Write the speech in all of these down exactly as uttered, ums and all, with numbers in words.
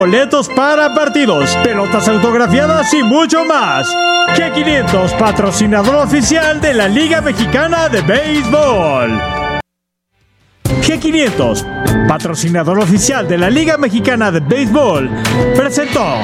Boletos para partidos, pelotas autografiadas y mucho más. G quinientos, patrocinador oficial de la Liga Mexicana de Béisbol. G quinientos, patrocinador oficial de la Liga Mexicana de Béisbol, presentó.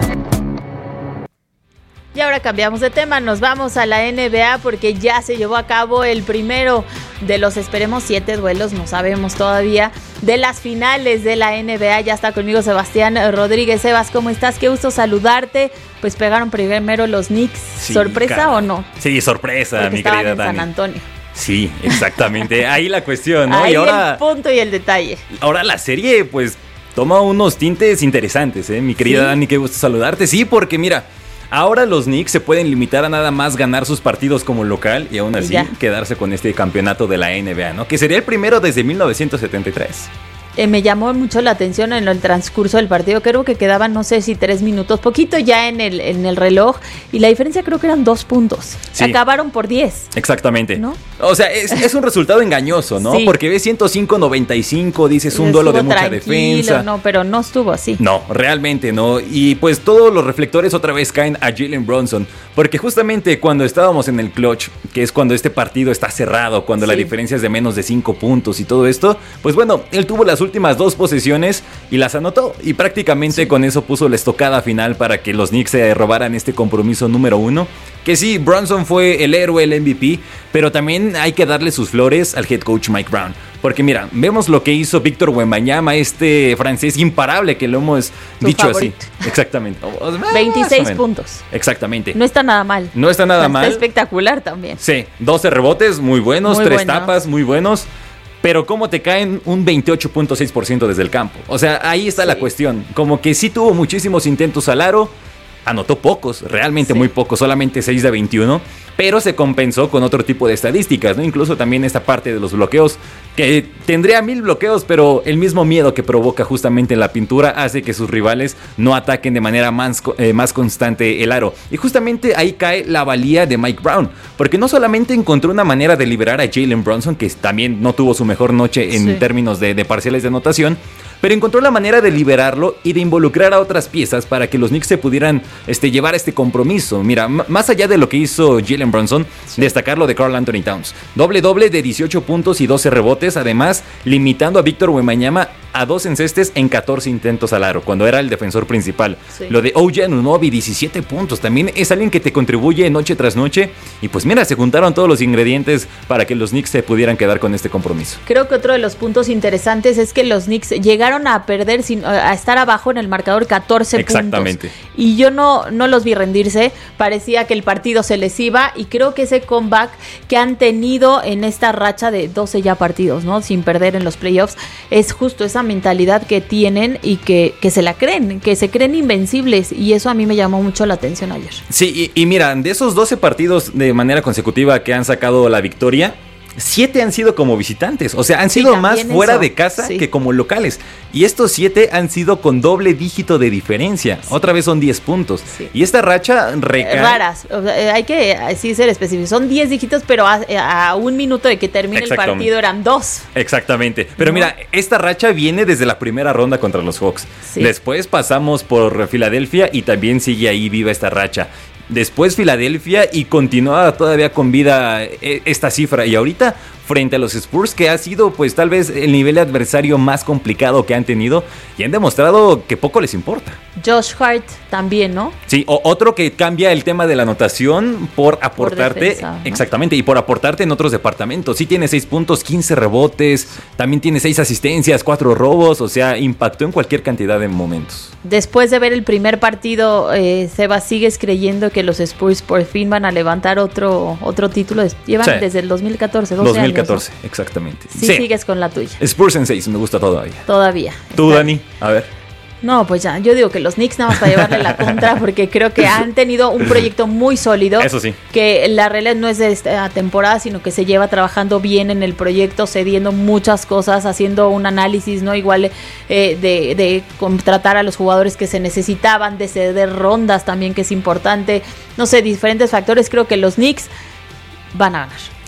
Y ahora cambiamos de tema, nos vamos a la N B A porque ya se llevó a cabo el primero de los, esperemos, siete duelos, no sabemos todavía, de las finales de la N B A. Ya está conmigo Sebastián Rodríguez. Sebas, ¿cómo estás? Qué gusto saludarte. Pues pegaron primero los Knicks. Sí, ¿sorpresa cara. o no? Sí, sorpresa, porque mi querida en Dani. San Antonio. Sí, exactamente. Ahí la cuestión, ¿no? Ahí y ahora, el punto y el detalle. Ahora la serie, pues, toma unos tintes interesantes, ¿eh? Mi querida ¿Sí? Dani, qué gusto saludarte. Sí, porque mira, ahora los Knicks se pueden limitar a nada más ganar sus partidos como local y aún así ya. quedarse con este campeonato de la N B A, ¿no? Que sería el primero desde mil novecientos setenta y tres. Eh, me llamó mucho la atención en el transcurso del partido. Creo que quedaban, no sé si tres minutos, poquito ya en el, en el reloj. Y la diferencia creo que eran dos puntos. Sí. Acabaron por diez. Exactamente. ¿No? O sea, es, es un resultado engañoso, ¿no? Sí. Porque ves ciento cinco noventa y cinco, dices un duelo de mucha defensa. No, pero no estuvo así. No, realmente no. Y pues todos los reflectores otra vez caen a Jalen Brunson. Porque justamente cuando estábamos en el clutch, que es cuando este partido está cerrado, cuando sí. la diferencia es de menos de cinco puntos y todo esto, pues bueno, él tuvo las últimas dos posesiones y las anotó. Y prácticamente sí. con eso puso la estocada final para que los Knicks se robaran este compromiso número uno. Que sí, Brunson fue el héroe, el M V P, pero también hay que darle sus flores al head coach Mike Brown. Porque mira, vemos lo que hizo Víctor Wembanyama, este francés imparable que lo hemos tu dicho favorito. Así. Exactamente. veintiséis puntos. Exactamente. No está nada mal. No está nada está mal. Espectacular también. Sí, doce rebotes muy buenos, muy tres bueno. tapas muy buenos. Pero cómo te caen un veintiocho punto seis por ciento desde el campo. O sea, ahí está sí. la cuestión. Como que sí tuvo muchísimos intentos al aro. Anotó pocos, realmente sí. muy pocos, solamente seis de veintiuno, pero se compensó con otro tipo de estadísticas, ¿no? Incluso también esta parte de los bloqueos, que tendría mil bloqueos, pero el mismo miedo que provoca justamente en la pintura hace que sus rivales no ataquen de manera más, eh, más constante el aro. Y justamente ahí cae la valía de Mike Brown, porque no solamente encontró una manera de liberar a Jalen Brunson, que también no tuvo su mejor noche en sí. términos de, de parciales de anotación, pero encontró la manera de liberarlo y de involucrar a otras piezas para que los Knicks se pudieran este, llevar este compromiso. Mira, m- más allá de lo que hizo Jalen Brunson, sí. destacar lo de Karl Anthony Towns. Doble doble de dieciocho puntos y doce rebotes, además limitando a Víctor Wembanyama a dos encestes en catorce intentos al aro, cuando era el defensor principal. Sí. Lo de O G Anunoby, diecisiete puntos, también es alguien que te contribuye noche tras noche. Y pues mira, se juntaron todos los ingredientes para que los Knicks se pudieran quedar con este compromiso. Creo que otro de los puntos interesantes es que los Knicks llegaron a perder, sin, a estar abajo en el marcador catorce Exactamente. puntos. Y yo no, no los vi rendirse, parecía que el partido se les iba y creo que ese comeback que han tenido en esta racha de doce ya partidos, ¿no? Sin perder en los playoffs, es justo esa mentalidad que tienen y que, que se la creen, que se creen invencibles, y eso a mí me llamó mucho la atención ayer. Sí, y, y mira, de esos doce partidos de manera consecutiva que han sacado la victoria, siete han sido como visitantes, o sea, han sido sí, más fuera eso. de casa sí. que como locales. Y estos siete han sido con doble dígito de diferencia. Sí. Otra vez son diez puntos. Sí. Y esta racha recae... Raras, o sea, hay que así ser específicos. Son diez dígitos, pero a, a un minuto de que termine el partido eran dos. Exactamente. Pero ¿no? mira, esta racha viene desde la primera ronda contra los Hawks. Sí. Después pasamos por Filadelfia y también sigue ahí viva esta racha. Después Filadelfia y continúa todavía con vida esta cifra. Y ahorita frente a los Spurs, que ha sido pues tal vez el nivel de adversario más complicado que han tenido, y han demostrado que poco les importa. Josh Hart también, ¿no? Sí, o otro que cambia el tema de la anotación por aportarte, por defensa, ¿no? Exactamente, y por aportarte en otros departamentos. Sí tiene seis puntos, quince rebotes, también tiene seis asistencias, cuatro robos, o sea, impactó en cualquier cantidad de momentos. Después de ver el primer partido, eh, Seba, ¿sigues creyendo que los Spurs por fin van a levantar otro, otro título? Llevan sí. desde el dos mil catorce, doce dos mil catorce, años, ¿no? Exactamente. Sí, sí, sigues con la tuya. Spurs en seis, me gusta todavía. Todavía. Tú, está... Dani, a ver. No, pues ya, yo digo que los Knicks nada más para llevarle la contra, porque creo que han tenido un proyecto muy sólido. Eso sí. Que la realidad no es de esta temporada, sino que se lleva trabajando bien en el proyecto, cediendo muchas cosas, haciendo un análisis, ¿no? Igual eh, de, de contratar a los jugadores que se necesitaban, de ceder rondas también, que es importante. No sé, diferentes factores. Creo que los Knicks van a ganar.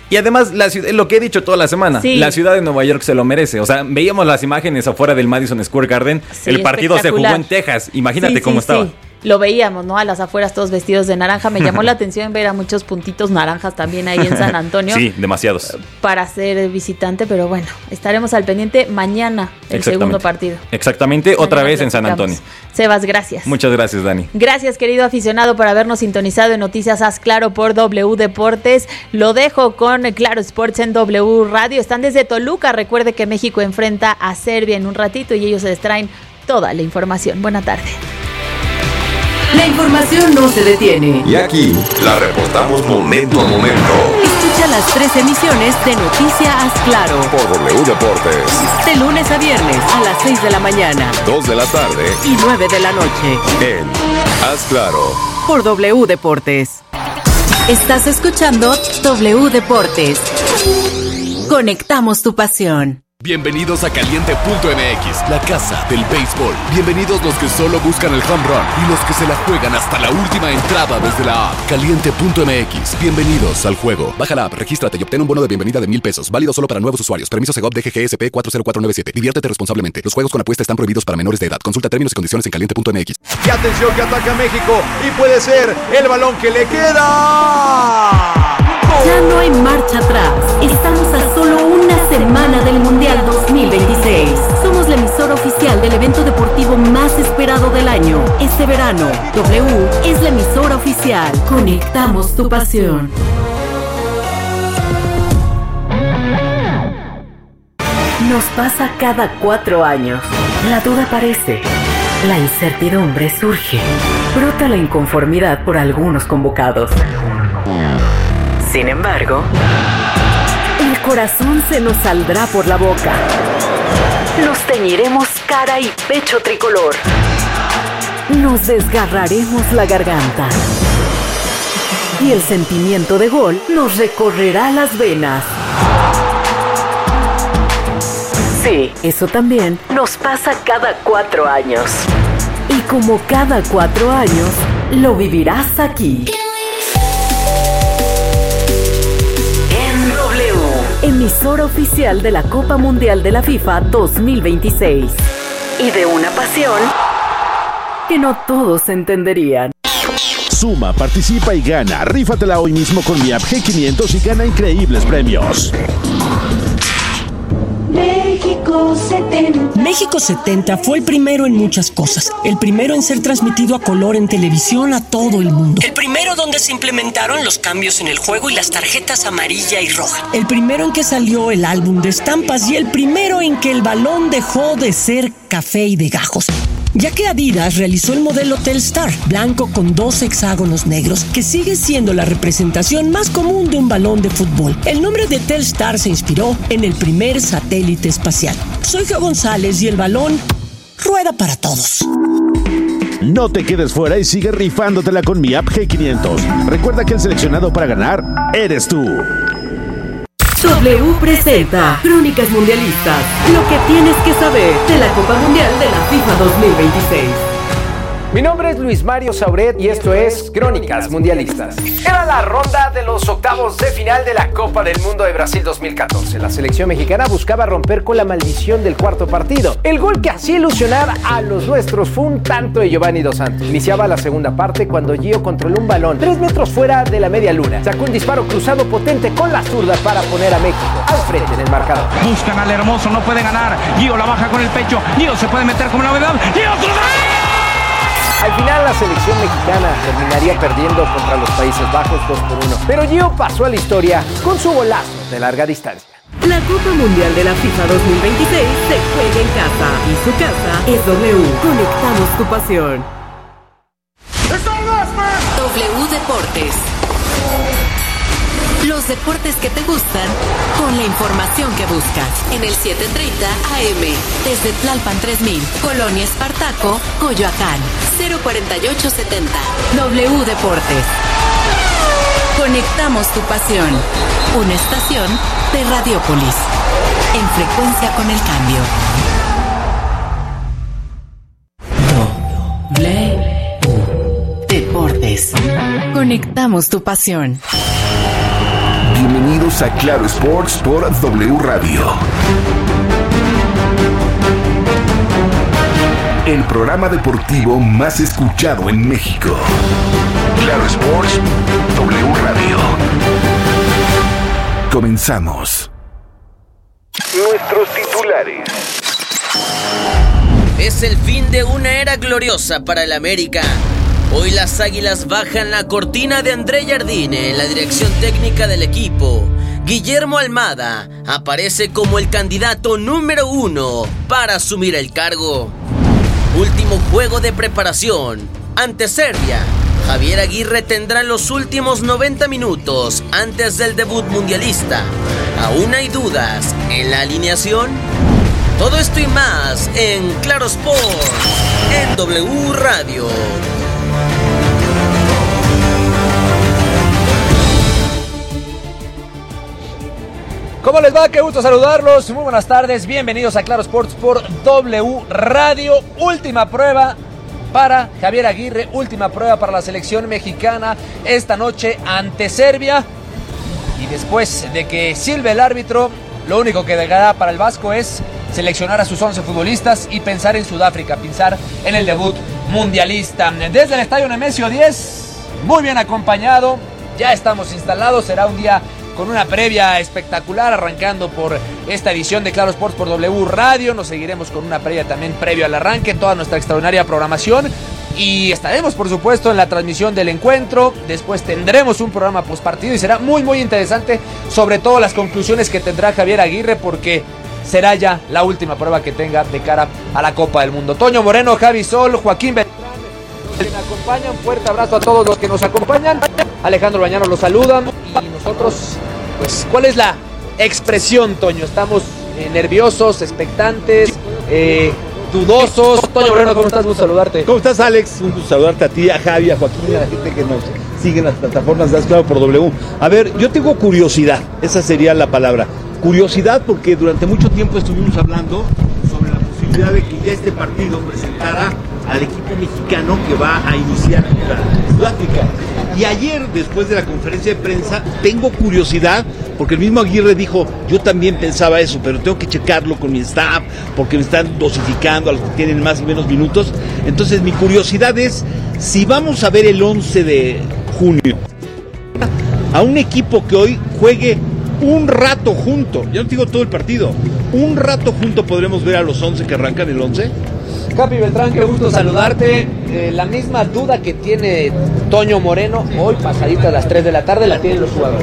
Y además, la ciudad, lo que he dicho toda la semana, sí. la ciudad de Nueva York se lo merece. O sea, veíamos las imágenes afuera del Madison Square Garden. Sí, el partido se jugó en Texas. Imagínate sí, cómo sí, estaba. Sí. Lo veíamos, ¿no? A las afueras todos vestidos de naranja. Me llamó la atención ver a muchos puntitos naranjas también ahí en San Antonio. Sí, demasiados. Para ser visitante, pero bueno, estaremos al pendiente mañana, el segundo partido. Exactamente, mañana otra vez en San Antonio. Sebas, gracias. Muchas gracias, Dani. Gracias, querido aficionado, por habernos sintonizado en Noticias Haz Claro por W Deportes. Lo dejo con Claro Sports en W Radio. Están desde Toluca. Recuerde que México enfrenta a Serbia en un ratito y ellos se extraen toda la información. Buena tarde. La información no se detiene. Y aquí la reportamos momento a momento. Escucha las tres emisiones de Noticias Haz Claro por W Deportes. De lunes a viernes a las seis de la mañana, dos de la tarde y nueve de la noche. En Haz Claro por W Deportes. Estás escuchando W Deportes. Conectamos tu pasión. Bienvenidos a Caliente punto M X, la casa del béisbol. Bienvenidos los que solo buscan el home run y los que se la juegan hasta la última entrada desde la app. Caliente punto M X, bienvenidos al juego. Baja la app, regístrate y obtén un bono de bienvenida de mil pesos. Válido solo para nuevos usuarios. Permiso Segov D G G S P cuatro cero cuatro nueve siete. Diviértete responsablemente. Los juegos con apuesta están prohibidos para menores de edad. Consulta términos y condiciones en Caliente punto M X. Y atención que ataca México y puede ser el balón que le queda. Ya no hay marcha atrás. Estamos a solo una semana del Mundial dos mil veintiséis. Somos la emisora oficial del evento deportivo más esperado del año. Este verano, W es la emisora oficial. Conectamos tu pasión. Nos pasa cada cuatro años. La duda aparece. La incertidumbre surge. Brota la inconformidad por algunos convocados. Sin embargo, el corazón se nos saldrá por la boca. Nos teñiremos cara y pecho tricolor. Nos desgarraremos la garganta. Y el sentimiento de gol nos recorrerá las venas. Sí, eso también nos pasa cada cuatro años. Y como cada cuatro años, lo vivirás aquí. Emisora oficial de la Copa Mundial de la FIFA dos mil veintiséis. Y de una pasión que no todos entenderían. Suma, participa y gana. Rífatela hoy mismo con mi app G quinientos y gana increíbles premios. México setenta. México setenta fue el primero en muchas cosas. El primero en ser transmitido a color en televisión a todo el mundo. El primero donde se implementaron los cambios en el juego y las tarjetas amarilla y roja. El primero en que salió el álbum de estampas y el primero en que el balón dejó de ser café y de gajos. Ya que Adidas realizó el modelo Telstar, blanco con dos hexágonos negros, que sigue siendo la representación más común de un balón de fútbol. El nombre de Telstar se inspiró en el primer satélite espacial. Soy Geo González y el balón rueda para todos. No te quedes fuera y sigue rifándotela con mi app G quinientos. Recuerda que el seleccionado para ganar eres tú. W presenta Crónicas Mundialistas, lo que tienes que saber de la Copa Mundial de la FIFA dos mil veintiséis. Mi nombre es Luis Mario Sauret y esto es Crónicas Mundialistas. Era la ronda de los octavos de final de la Copa del Mundo de Brasil dos mil catorce. La selección mexicana buscaba romper con la maldición del cuarto partido. El gol que hacía ilusionar a los nuestros fue un tanto de Giovanni Dos Santos. Iniciaba la segunda parte cuando Gio controló un balón tres metros fuera de la media luna. Sacó un disparo cruzado potente con la zurda para poner a México al frente en el marcador. Buscan al hermoso, no puede ganar. Gio la baja con el pecho. Gio se puede meter como novedad. Gio otro gol. Al final la selección mexicana terminaría perdiendo contra los Países Bajos dos por uno. Pero Gio pasó a la historia con su golazo de larga distancia. La Copa Mundial de la FIFA dos mil veintiséis se juega en casa y su casa es W. Conectamos tu pasión. W Deportes. Los deportes que te gustan con la información que buscas. En el setecientos treinta A M. Desde Tlalpan tres mil. Colonia Espartaco, Coyoacán. cero cuarenta y ocho setenta. W Deportes. Conectamos tu pasión. Una estación de Radiópolis. En frecuencia con el cambio. W Deportes. Conectamos tu pasión. Bienvenidos a Claro Sports por W Radio. El programa deportivo más escuchado en México. Claro Sports, W Radio. Comenzamos. Nuestros titulares. Es el fin de una era gloriosa para el América. Hoy las Águilas bajan la cortina de André Jardine en la dirección técnica del equipo. Guillermo Almada aparece como el candidato número uno para asumir el cargo. Último juego de preparación ante Serbia. Javier Aguirre tendrá los últimos noventa minutos antes del debut mundialista. ¿Aún hay dudas en la alineación? Todo esto y más en Claro Sports, en W Radio. ¿Cómo les va? Qué gusto saludarlos. Muy buenas tardes. Bienvenidos a Claro Sports por W Radio. Última prueba para Javier Aguirre. Última prueba para la selección mexicana esta noche ante Serbia. Y después de que silbe el árbitro, lo único que quedará para el Vasco es seleccionar a sus once futbolistas y pensar en Sudáfrica, pensar en el debut mundialista. Desde el Estadio Nemesio diez, muy bien acompañado. Ya estamos instalados. Será un día con una previa espectacular, arrancando por esta edición de Claro Sports por W Radio. Nos seguiremos con una previa también previo al arranque, toda nuestra extraordinaria programación. Y estaremos, por supuesto, en la transmisión del encuentro. Después tendremos un programa postpartido y será muy, muy interesante, sobre todo las conclusiones que tendrá Javier Aguirre, porque será ya la última prueba que tenga de cara a la Copa del Mundo. Toño Moreno, Javi Sol, Joaquín Beltrán, los que me acompañan. Un fuerte abrazo a todos los que nos acompañan. Alejandro Bañano los saluda. Y nosotros, pues, ¿cuál es la expresión, Toño? Estamos eh, nerviosos, expectantes, eh, dudosos. Toño Moreno, ¿cómo estás? Gusto saludarte. ¿Cómo estás, Alex? Un gusto saludarte a ti, a Javi, a Joaquín y a la gente que nos sigue en las plataformas de Claro por W. A ver, yo tengo curiosidad, esa sería la palabra. Curiosidad porque durante mucho tiempo estuvimos hablando sobre la posibilidad de que ya este partido presentara al equipo mexicano que va a iniciar contra Sudáfrica. Y ayer, después de la conferencia de prensa, tengo curiosidad, porque el mismo Aguirre dijo, yo también pensaba eso, pero tengo que checarlo con mi staff, porque me están dosificando a los que tienen más y menos minutos. Entonces mi curiosidad es, si vamos a ver el once de junio, a un equipo que hoy juegue un rato junto, ya no digo todo el partido, un rato junto, podremos ver a los once que arrancan el once. Capi Beltrán, qué gusto saludarte. Eh, la misma duda que tiene Toño Moreno, hoy pasadita a las tres de la tarde, la tienen los jugadores.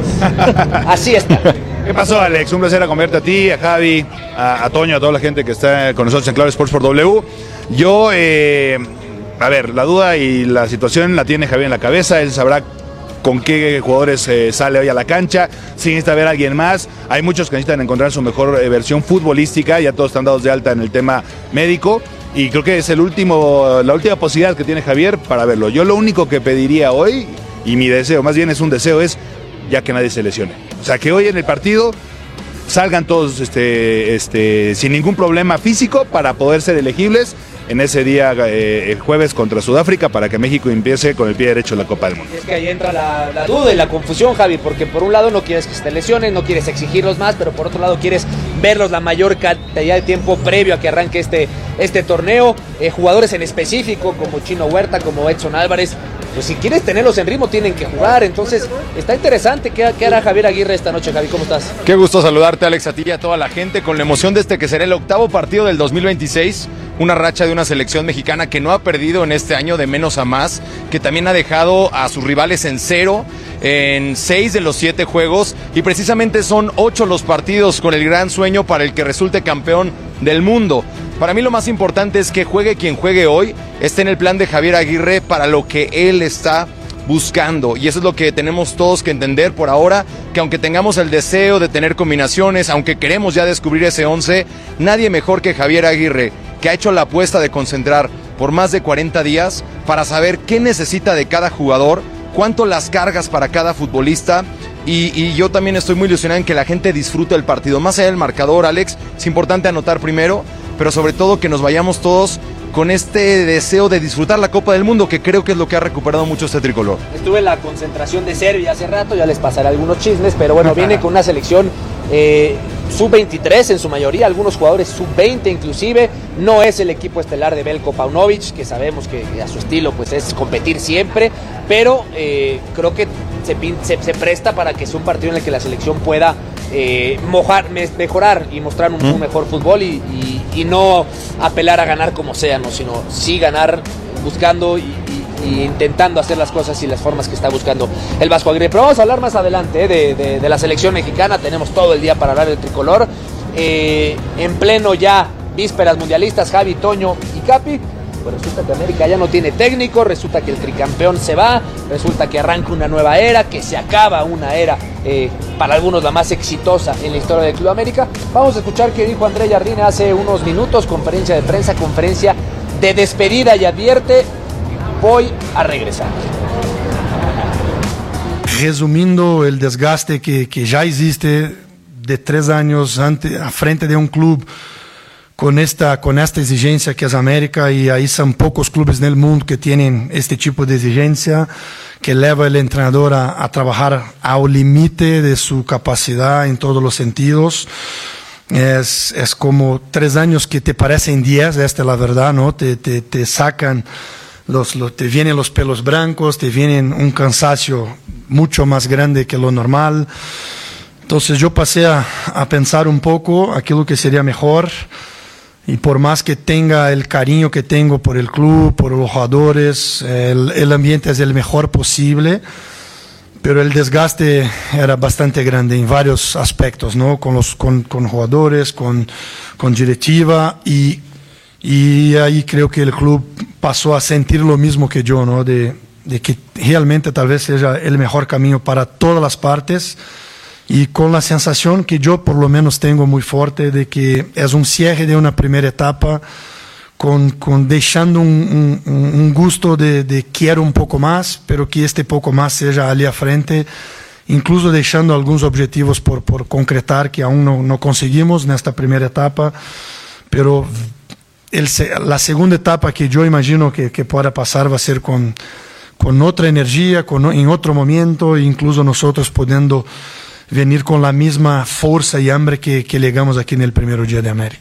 Así está. ¿Qué pasó, Alex? Un placer acompañarte a ti, a Javi, a, a Toño, a toda la gente que está con nosotros en Claro Sports por W. Yo, eh, a ver, la duda y la situación la tiene Javier en la cabeza. Él sabrá con qué jugadores eh, sale hoy a la cancha, si necesita ver a alguien más. Hay muchos que necesitan encontrar su mejor eh, versión futbolística, ya todos están dados de alta en el tema médico, y creo que es el último, la última posibilidad que tiene Javier para verlo. Yo lo único que pediría hoy, y mi deseo, más bien es un deseo, es ya que nadie se lesione. O sea, que hoy en el partido salgan todos este, este, sin ningún problema físico para poder ser elegibles en ese día, eh, el jueves contra Sudáfrica, para que México empiece con el pie derecho en la Copa del Mundo. Es que ahí entra la, la duda y la confusión, Javi, porque por un lado no quieres que se lesionen, no quieres exigirlos más, pero por otro lado quieres verlos la mayor cantidad de tiempo previo a que arranque este, este torneo. Eh, jugadores en específico como Chino Huerta, como Edson Álvarez, pues si quieres tenerlos en ritmo tienen que jugar. Entonces está interesante qué, qué hará Javier Aguirre esta noche. Javi, ¿cómo estás? Qué gusto saludarte, Alex, a ti y a toda la gente, con la emoción de este que será el octavo partido del dos mil veintiséis, una racha de una selección mexicana que no ha perdido en este año de menos a más, que también ha dejado a sus rivales en cero en seis de los siete juegos, y precisamente son ocho los partidos con el gran sueño para el que resulte campeón del mundo. Para mí lo más importante es que juegue quien juegue hoy, esté en el plan de Javier Aguirre para lo que él está buscando, y eso es lo que tenemos todos que entender por ahora, que aunque tengamos el deseo de tener combinaciones, aunque queremos ya descubrir ese once, nadie mejor que Javier Aguirre, que ha hecho la apuesta de concentrar por más de cuarenta días para saber qué necesita de cada jugador, cuánto las cargas para cada futbolista, y, y yo también estoy muy ilusionado en que la gente disfrute el partido. Más allá del marcador, Alex, es importante anotar primero, pero sobre todo que nos vayamos todos con este deseo de disfrutar la Copa del Mundo, que creo que es lo que ha recuperado mucho este tricolor. Estuve en la concentración de Serbia hace rato, ya les pasaré algunos chismes, pero bueno, viene con una selección eh, sub veintitrés en su mayoría, algunos jugadores sub veinte inclusive. No es el equipo estelar de Veljko Paunovic, que sabemos que a su estilo pues es competir siempre, pero eh, creo que se, se, se presta para que sea un partido en el que la selección pueda eh, mojar, me, mejorar y mostrar un, ¿Mm? un mejor fútbol y, y, y no apelar a ganar como sea, ¿no? Sino sí ganar buscando y, y, y intentando hacer las cosas y las formas que está buscando el Vasco Aguirre. Pero vamos a hablar más adelante eh, de, de, de la selección mexicana, tenemos todo el día para hablar del tricolor, eh, en pleno ya vísperas mundialistas, Javi, Toño y Capi. Pues resulta que América ya no tiene técnico, resulta que el tricampeón se va, resulta que arranca una nueva era, que se acaba una era, eh, para algunos la más exitosa en la historia del Club América. Vamos a escuchar qué dijo André Jardine hace unos minutos, conferencia de prensa, conferencia de despedida, y advierte: voy a regresar. Resumindo el desgaste que, que ya existe de tres años ante, a frente de un club con esta, con esta exigencia que es América, y ahí son pocos clubes en el mundo que tienen este tipo de exigencia, que lleva el entrenador a, a trabajar al límite de su capacidad en todos los sentidos. Es, es como tres años que te parecen diez, esta es la verdad, ¿no? Te, te, te sacan, los, los, te vienen los pelos blancos, te vienen un cansancio mucho más grande que lo normal. Entonces yo pasé a, a pensar un poco aquello que sería mejor. Y por más que tenga el cariño que tengo por el club, por los jugadores, el, el ambiente es el mejor posible, pero el desgaste era bastante grande en varios aspectos, ¿no? Con los con, con jugadores, con, con directiva, y, y ahí creo que el club pasó a sentir lo mismo que yo, ¿no? De, de que realmente tal vez sea el mejor camino para todas las partes. Y con la sensación que yo por lo menos tengo muy fuerte de que es un cierre de una primera etapa, con, con dejando un, un, un gusto de, de quiero un poco más, pero que este poco más sea allí a frente, incluso dejando algunos objetivos por, por concretar que aún no, no conseguimos en esta primera etapa, pero el, la segunda etapa que yo imagino que, que pueda pasar va a ser con, con otra energía, con, en otro momento, incluso nosotros pudiendo venir con la misma fuerza y hambre que, que llegamos aquí en el primer día de América.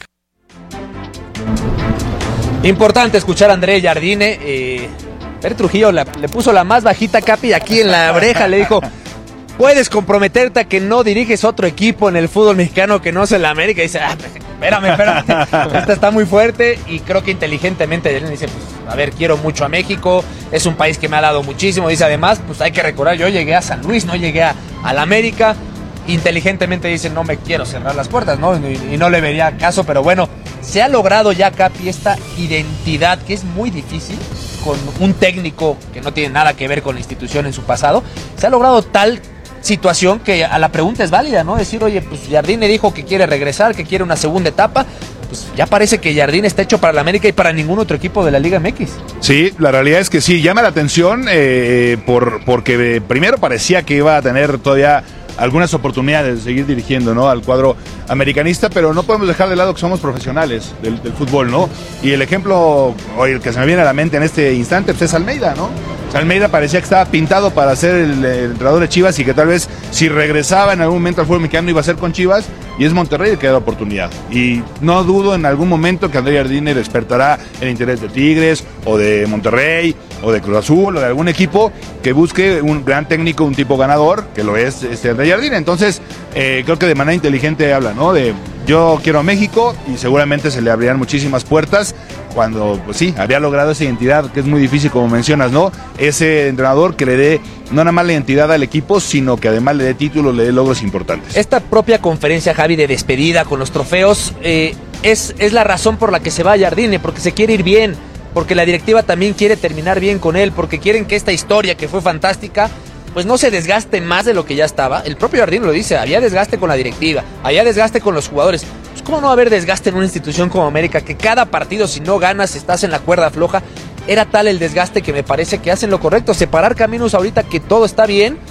Importante escuchar a André Jardine. eh, Per Trujillo la, le puso la más bajita, Capi, aquí en la oreja, le dijo: puedes comprometerte a que no diriges otro equipo en el fútbol mexicano que no sea el América. Y dice: ah, espérame, espérame, esta está muy fuerte. Y creo que inteligentemente Jardine dice: pues, a ver, quiero mucho a México, es un país que me ha dado muchísimo. Dice, además, pues hay que recordar, yo llegué a San Luis, no llegué a, a la América. Inteligentemente dice: no me quiero cerrar las puertas, ¿no? Y, y no le vería caso, pero bueno, se ha logrado ya, Capi, esta identidad que es muy difícil con un técnico que no tiene nada que ver con la institución en su pasado. Se ha logrado tal situación que a la pregunta es válida, ¿no? Decir, oye, pues Jardine dijo que quiere regresar, que quiere una segunda etapa. Pues ya parece que Jardine está hecho para la América y para ningún otro equipo de la Liga M X. Sí, la realidad es que sí, llama la atención eh, por, porque eh, primero parecía que iba a tener todavía algunas oportunidades de seguir dirigiendo, ¿no?, al cuadro americanista, pero no podemos dejar de lado que somos profesionales del, del fútbol, ¿no? Y el ejemplo, o el que se me viene a la mente en este instante, pues es Almeida, ¿no? O sea, Almeida parecía que estaba pintado para ser el, el entrenador de Chivas, y que tal vez si regresaba en algún momento al fútbol mexicano iba a ser con Chivas, y es Monterrey el que da la oportunidad. Y no dudo en algún momento que André Jardine despertará el interés de Tigres, o de Monterrey, o de Cruz Azul, o de algún equipo que busque un gran técnico, un tipo ganador, que lo es este André Jardine. Entonces, eh, creo que de manera inteligente habla, ¿no? De yo quiero a México, y seguramente se le abrirán muchísimas puertas cuando, pues sí, había logrado esa identidad, que es muy difícil, como mencionas, ¿no? Ese entrenador que le dé no nada más la identidad al equipo, sino que además le dé títulos, le dé logros importantes. Esta propia conferencia, Javi, de despedida con los trofeos, eh, es, es la razón por la que se va a Jardine, porque se quiere ir bien, porque la directiva también quiere terminar bien con él, porque quieren que esta historia, que fue fantástica, pues no se desgaste más de lo que ya estaba. El propio Jardine lo dice: había desgaste con la directiva, había desgaste con los jugadores. Pues ¿cómo no va a haber desgaste en una institución como América, que cada partido, si no ganas, estás en la cuerda floja? Era tal el desgaste que me parece que hacen lo correcto, separar caminos ahorita que todo está bien,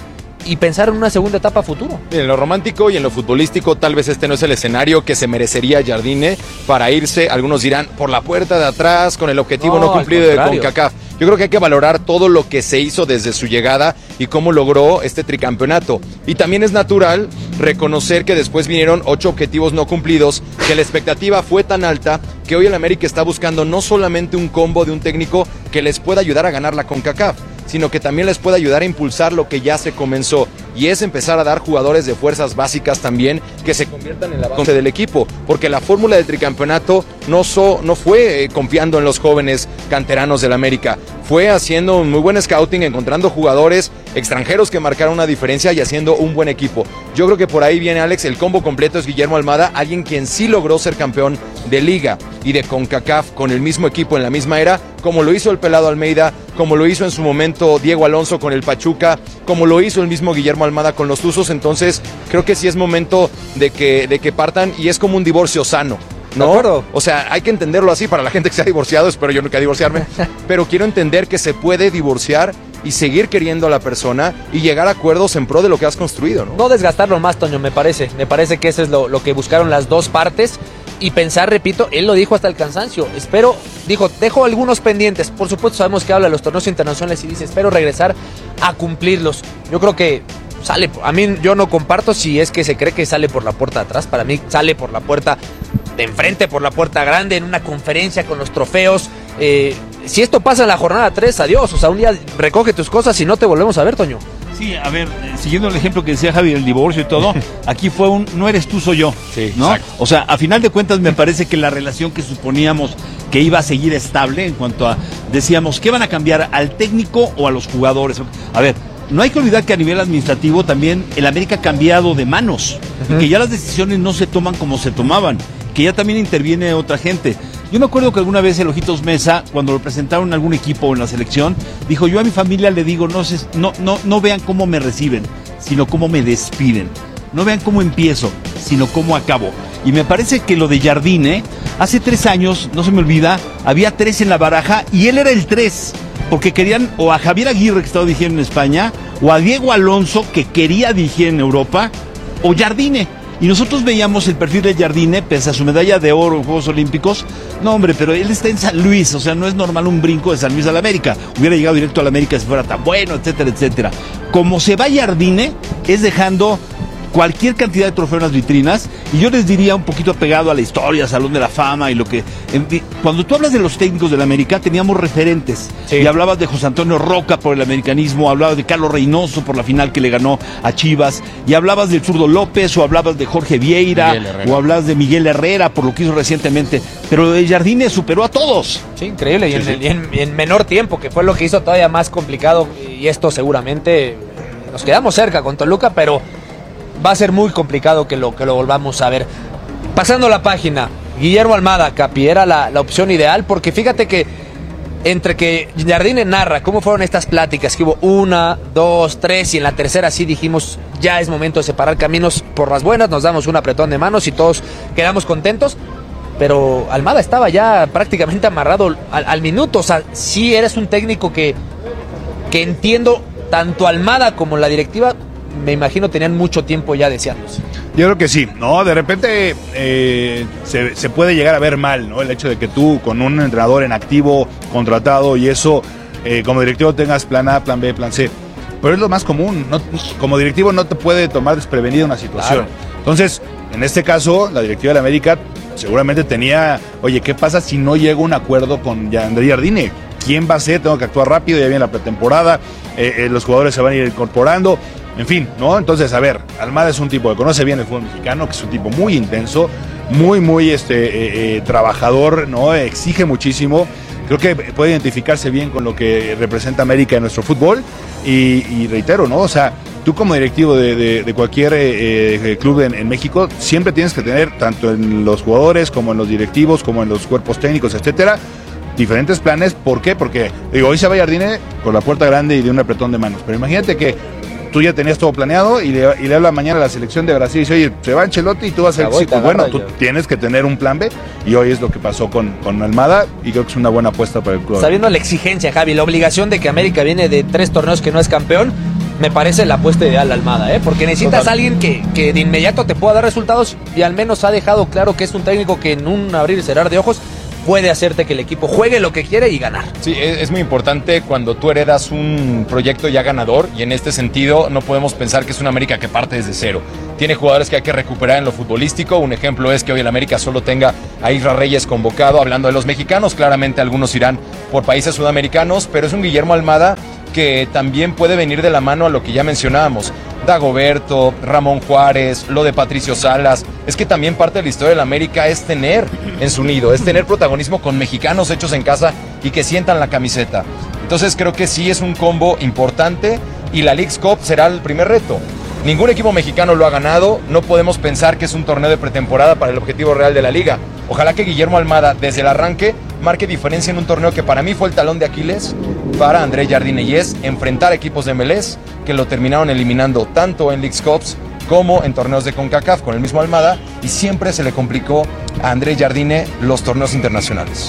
y pensar en una segunda etapa futuro. En lo romántico y en lo futbolístico, tal vez este no es el escenario que se merecería Jardine para irse, algunos dirán, por la puerta de atrás, con el objetivo no, no cumplido de CONCACAF. Yo creo que hay que valorar todo lo que se hizo desde su llegada y cómo logró este tricampeonato. Y también es natural reconocer que después vinieron ocho objetivos no cumplidos, que la expectativa fue tan alta que hoy el América está buscando no solamente un combo de un técnico que les pueda ayudar a ganar la CONCACAF, sino que también les puede ayudar a impulsar lo que ya se comenzó, y es empezar a dar jugadores de fuerzas básicas también que se conviertan en la base del equipo, porque la fórmula del tricampeonato no, so, no fue eh, confiando en los jóvenes canteranos del América, fue haciendo un muy buen scouting, encontrando jugadores extranjeros que marcaron una diferencia y haciendo un buen equipo. Yo creo que por ahí viene, Alex, el combo completo es Guillermo Almada, alguien quien sí logró ser campeón de Liga y de CONCACAF con el mismo equipo en la misma era, como lo hizo el Pelado Almeida, como lo hizo en su momento Diego Alonso con el Pachuca, como lo hizo el mismo Guillermo Almada con los Tuzos. Entonces creo que sí es momento de que, de que partan, y es como un divorcio sano, ¿no? O sea, hay que entenderlo así para la gente que se ha divorciado, espero yo nunca divorciarme, pero quiero entender que se puede divorciar y seguir queriendo a la persona y llegar a acuerdos en pro de lo que has construido, ¿no? No desgastarlo más, Toño, me parece. Me parece que eso es lo, lo que buscaron las dos partes. Y pensar, repito, él lo dijo hasta el cansancio. Espero, dijo, dejo algunos pendientes. Por supuesto, sabemos que habla de los torneos internacionales y dice, espero regresar a cumplirlos. Yo creo que sale, a mí yo no comparto si es que se cree que sale por la puerta de atrás. Para mí sale por la puerta de enfrente, por la puerta grande, en una conferencia con los trofeos. Eh, si esto pasa en la jornada tres, adiós. O sea, un día recoge tus cosas y no te volvemos a ver, Toño. Sí, a ver, eh, siguiendo el ejemplo que decía Javi del divorcio y todo, aquí fue un no eres tú, soy yo, sí, ¿no? Exacto. O sea, a final de cuentas me parece que la relación que suponíamos que iba a seguir estable en cuanto a, decíamos, ¿qué van a cambiar, al técnico o a los jugadores? A ver, no hay que olvidar que a nivel administrativo también el América ha cambiado de manos, uh-huh. y que ya las decisiones no se toman como se tomaban, que ya también interviene otra gente. Yo me acuerdo que alguna vez el Ojitos Mesa, cuando lo presentaron en algún equipo en la selección, dijo, yo a mi familia le digo, no, se, no, no, no vean cómo me reciben, sino cómo me despiden. No vean cómo empiezo, sino cómo acabo. Y me parece que lo de Jardine, hace tres años, no se me olvida, había tres en la baraja y él era el tres, porque querían o a Javier Aguirre, que estaba dirigiendo en España, o a Diego Alonso, que quería dirigir en Europa, o Jardine. Y nosotros veíamos el perfil de Jardine, pese a su medalla de oro en Juegos Olímpicos. No, hombre, pero él está en San Luis, o sea, no es normal un brinco de San Luis a la América. Hubiera llegado directo a la América si fuera tan bueno, etcétera, etcétera. Como se va Jardine, es dejando cualquier cantidad de trofeos en las vitrinas, y yo les diría un poquito apegado a la historia, Salón de la Fama y lo que... En, cuando tú hablas de los técnicos de la América, teníamos referentes, sí. Y hablabas de José Antonio Roca por el americanismo, hablabas de Carlos Reynoso por la final que le ganó a Chivas, y hablabas del Zurdo López, o hablabas de Jorge Vieira, o hablabas de Miguel Herrera por lo que hizo recientemente, pero el Jardine superó a todos. Sí, increíble, y, sí, en, sí. Y en, y en menor tiempo, que fue lo que hizo todavía más complicado, y esto seguramente nos quedamos cerca con Toluca, pero va a ser muy complicado que lo, que lo volvamos a ver. Pasando la página, Guillermo Almada, Capi, era la, la opción ideal, porque fíjate que entre que Jardine narra cómo fueron estas pláticas, que hubo una, dos, tres, y en la tercera sí dijimos, ya es momento de separar caminos por las buenas, nos damos un apretón de manos y todos quedamos contentos, pero Almada estaba ya prácticamente amarrado al, al minuto. O sea, sí eres un técnico que, que entiendo, tanto Almada como la directiva, me imagino tenían mucho tiempo ya deseándose. Yo creo que sí, ¿no? De repente eh, se, se puede llegar a ver mal, ¿no? El hecho de que tú con un entrenador en activo, contratado, y eso, eh, como directivo tengas plan A, plan B, plan C. Pero es lo más común, ¿no? Como directivo no te puede tomar desprevenida una situación. Claro. Entonces, en este caso, la directiva de la América seguramente tenía, oye, ¿qué pasa si no llega a un acuerdo con André Jardine? ¿Quién va a ser? Tengo que actuar rápido, ya viene la pretemporada, eh, eh, los jugadores se van a ir incorporando. En fin, ¿no? Entonces, a ver, Almada es un tipo que conoce bien el fútbol mexicano, que es un tipo muy intenso, muy, muy este, eh, eh, trabajador, ¿no? Exige muchísimo. Creo que puede identificarse bien con lo que representa América en nuestro fútbol. Y, y reitero, ¿no? O sea, tú como directivo de, de, de cualquier eh, eh, club en, en México, siempre tienes que tener, tanto en los jugadores, como en los directivos, como en los cuerpos técnicos, etcétera, diferentes planes. ¿Por qué? Porque, digo, hoy se va Jardine con la puerta grande y de un apretón de manos. Pero imagínate que tú ya tenías todo planeado y le, y le habla mañana a la selección de Brasil y dice, oye, se va Ancelotti y tú vas a ser, pues bueno, tú tienes que tener un plan B, y hoy es lo que pasó con, con Almada, y creo que es una buena apuesta para el club. Sabiendo la exigencia, Javi, la obligación de que América viene de tres torneos que no es campeón, me parece la apuesta ideal Almada, ¿eh? Porque necesitas Total. a alguien que, que de inmediato te pueda dar resultados y al menos ha dejado claro que es un técnico que en un abrir y cerrar de ojos puede hacerte que el equipo juegue lo que quiere y ganar. Sí, es, es muy importante cuando tú heredas un proyecto ya ganador y en este sentido no podemos pensar que es una América que parte desde cero. Tiene jugadores que hay que recuperar en lo futbolístico. Un ejemplo es que hoy el América solo tenga a Isra Reyes convocado. Hablando de los mexicanos, claramente algunos irán por países sudamericanos, pero es un Guillermo Almada que también puede venir de la mano a lo que ya mencionábamos. Dagoberto, Ramón Juárez, lo de Patricio Salas. Es que también parte de la historia de la América es tener en su nido, es tener protagonismo con mexicanos hechos en casa y que sientan la camiseta. Entonces creo que sí es un combo importante y la Leagues Cup será el primer reto. Ningún equipo mexicano lo ha ganado, no podemos pensar que es un torneo de pretemporada para el objetivo real de la liga. Ojalá que Guillermo Almada desde el arranque marque diferencia en un torneo que para mí fue el talón de Aquiles para André Jardine y es enfrentar equipos de M L S que lo terminaron eliminando tanto en Leagues Cups como en torneos de CONCACAF con el mismo Almada y siempre se le complicó a André Jardine los torneos internacionales.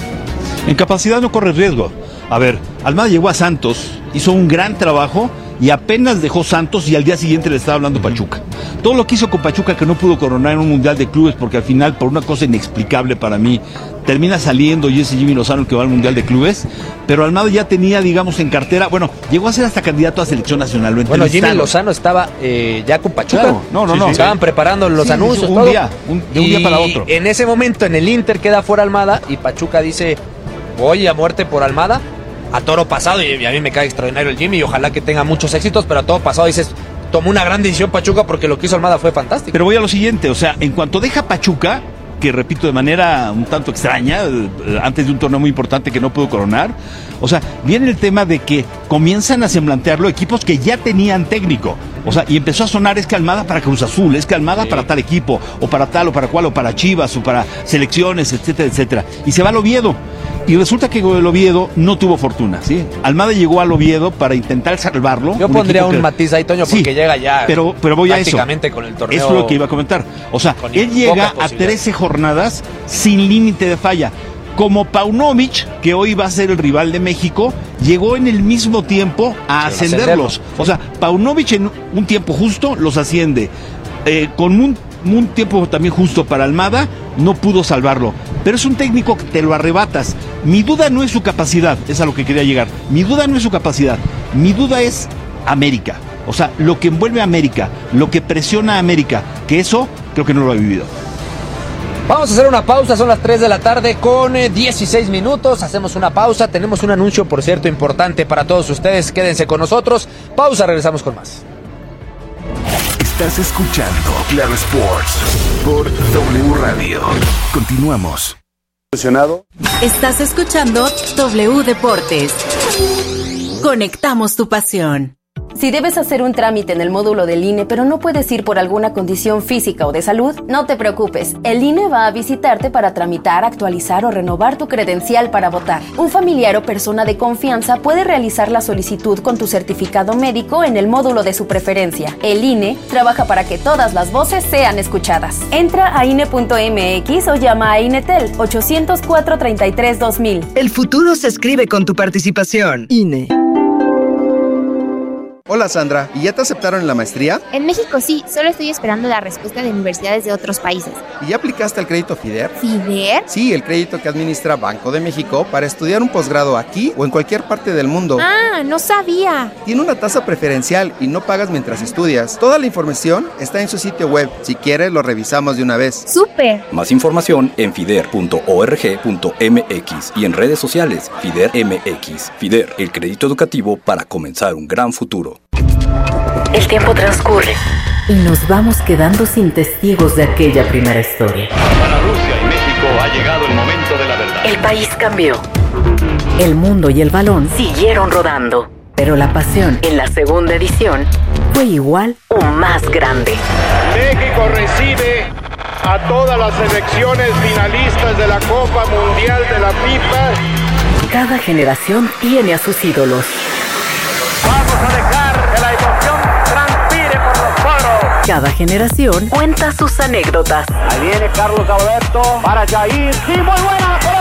En capacidad no corre riesgo. A ver, Almada llegó a Santos, hizo un gran trabajo y apenas dejó Santos y al día siguiente le estaba hablando Pachuca. Todo lo que hizo con Pachuca que no pudo coronar en un mundial de clubes porque al final, por una cosa inexplicable para mí, termina saliendo y ese Jimmy Lozano el que va al mundial de clubes, pero Almada ya tenía, digamos, en cartera, bueno, llegó a ser hasta candidato a selección nacional. Lo bueno, Jimmy Lozano estaba eh, ya con Pachuca. Claro, no, no, sí, no. Sí, estaban preparando los sí, anuncios. Un todo. día, un, de un y día para otro. En ese momento en el Inter queda fuera Almada y Pachuca dice, voy a muerte por Almada. A toro pasado, y a mí me cae extraordinario el Jimmy y ojalá que tenga muchos éxitos, pero a todo pasado dices, tomó una gran decisión Pachuca porque lo que hizo Almada fue fantástico. Pero voy a lo siguiente, o sea, en cuanto deja Pachuca, que repito de manera un tanto extraña, antes de un torneo muy importante que no pudo coronar, o sea, viene el tema de que comienzan a semblantearlo equipos que ya tenían técnico, o sea, y empezó a sonar es que Almada para Cruz Azul, es que Almada sí. para tal equipo, o para tal, o para cual, o para Chivas, o para selecciones, etcétera, etcétera, y se va al Oviedo. Y resulta que el Oviedo no tuvo fortuna, ¿sí? Almada llegó al Oviedo para intentar salvarlo. Yo un pondría un que... matiz ahí, Toño, porque sí, llega ya pero, pero voy prácticamente a eso. con el torneo. Eso es lo que iba a comentar. O sea, él llega a trece jornadas sin límite de falla. Como Paunovic, que hoy va a ser el rival de México, llegó en el mismo tiempo a sí, ascenderlos. Sí. O sea, Paunovic en un tiempo justo los asciende. Eh, con un, un tiempo también justo para Almada, no pudo salvarlo. Pero es un técnico que te lo arrebatas. Mi duda no es su capacidad, es a lo que quería llegar. Mi duda no es su capacidad, mi duda es América. O sea, lo que envuelve a América, lo que presiona a América, que eso creo que no lo ha vivido. Vamos a hacer una pausa, son las tres de la tarde con dieciséis minutos, hacemos una pausa, tenemos un anuncio, por cierto, importante para todos ustedes, quédense con nosotros, pausa, regresamos con más. Estás escuchando Claro Sports por W Radio. Continuamos. Estás escuchando W Deportes. Conectamos tu pasión. Si debes hacer un trámite en el módulo del I N E, pero no puedes ir por alguna condición física o de salud, no te preocupes. El I N E va a visitarte para tramitar, actualizar o renovar tu credencial para votar. Un familiar o persona de confianza puede realizar la solicitud con tu certificado médico en el módulo de su preferencia. El I N E trabaja para que todas las voces sean escuchadas. Entra a I N E punto M X o llama a INETEL ochocientos cuatro treinta y tres dos mil. El futuro se escribe con tu participación. I N E. Hola Sandra, ¿y ya te aceptaron en la maestría? En México sí, solo estoy esperando la respuesta de universidades de otros países. ¿Y ya aplicaste el crédito FIDER? ¿FIDER? Sí, el crédito que administra Banco de México para estudiar un posgrado aquí o en cualquier parte del mundo. Ah, no sabía. Tiene una tasa preferencial y no pagas mientras estudias. Toda la información está en su sitio web. Si quieres, lo revisamos de una vez. ¡Súper! Más información en fider punto org punto m x y en redes sociales FIDER M X. FIDER, el crédito educativo para comenzar un gran futuro. El tiempo transcurre y nos vamos quedando sin testigos de aquella primera historia. Para Rusia y México ha llegado el momento de la verdad. El país cambió. El mundo y el balón siguieron rodando. Pero la pasión en la segunda edición fue igual o más grande. México recibe a todas las selecciones finalistas de la Copa Mundial de la FIFA. Cada generación tiene a sus ídolos. Vamos a dejar que la emoción transpire por los poros. Cada generación cuenta sus anécdotas. Ahí viene Carlos Alberto para Jair. ¡Sí, muy buena la pelota!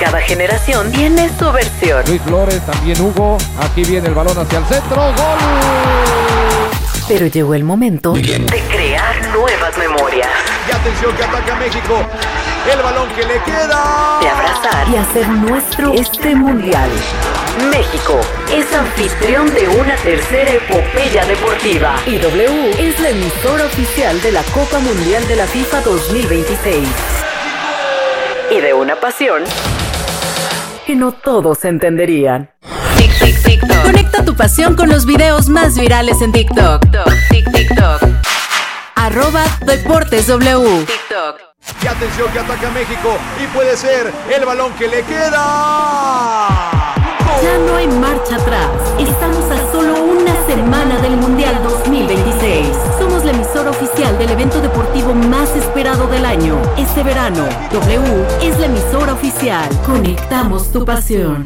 Cada generación tiene su versión. Luis Flores, también Hugo. Aquí viene el balón hacia el centro. ¡Gol! Pero llegó el momento de crear nuevas memorias. Y atención que ataca México. El balón que le queda. De abrazar y hacer nuestro este mundial. México es anfitrión de una tercera epopeya deportiva. Y W es la emisora oficial de la Copa Mundial de la FIFA dos mil veintiséis. Y de una pasión que no todos entenderían. Tic, tic, TikTok. Conecta tu pasión con los videos más virales en TikTok. Tic, TikTok. Arroba Deportes W. TikTok. Y atención que ataca México. Y puede ser el balón que le queda. Ya no hay marcha atrás. Estamos a solo una semana del Mundial dos mil veintiséis. Somos la emisora oficial del evento deportivo más esperado del año. Este verano, W es la emisora oficial. Conectamos tu pasión.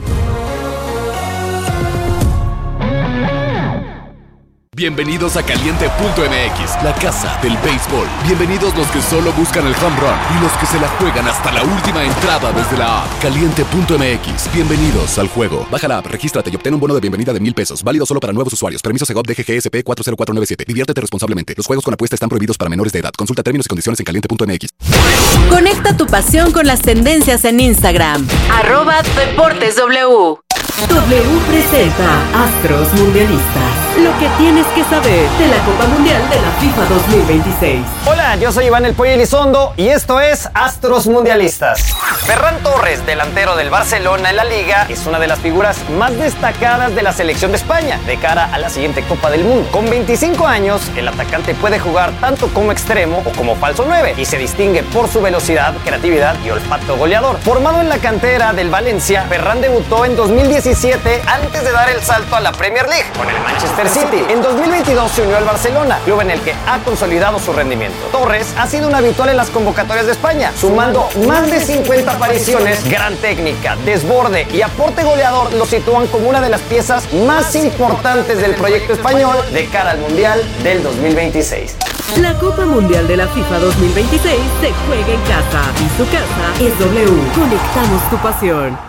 Bienvenidos a Caliente punto M X, la casa del béisbol. Bienvenidos los que solo buscan el home run y los que se la juegan hasta la última entrada desde la app. Caliente punto M X, bienvenidos al juego. Baja la app, regístrate y obtén un bono de bienvenida de mil pesos. Válido solo para nuevos usuarios. Permiso Segov D G G S P cuatro cero cuatro nueve siete. Diviértete responsablemente. Los juegos con apuesta están prohibidos para menores de edad. Consulta términos y condiciones en Caliente punto M X. Conecta tu pasión con las tendencias en Instagram. Arroba Deportes W. W presenta Astros Mundialistas. Lo que tienes que saber de la Copa Mundial de la FIFA dos mil veintiséis. Hola, yo soy Iván El Pollo Elizondo y esto es Astros Mundialistas. Ferran Torres, delantero del Barcelona en la Liga, es una de las figuras más destacadas de la selección de España de cara a la siguiente Copa del Mundo. Con veinticinco años, el atacante puede jugar tanto como extremo o como falso nueve y se distingue por su velocidad, creatividad y olfato goleador. Formado en la cantera del Valencia, Ferran debutó en dos mil diecisiete antes de dar el salto a la Premier League con el Manchester City. En dos mil veintidós se unió al Barcelona, club en el que ha consolidado su rendimiento. Torres ha sido un habitual en las convocatorias de España, sumando más de cincuenta apariciones. Gran técnica, desborde y aporte goleador lo sitúan como una de las piezas más importantes del proyecto español de cara al Mundial del dos mil veintiséis. La Copa Mundial de la FIFA dos mil veintiséis se juega en casa y su casa es W. Conectamos tu pasión.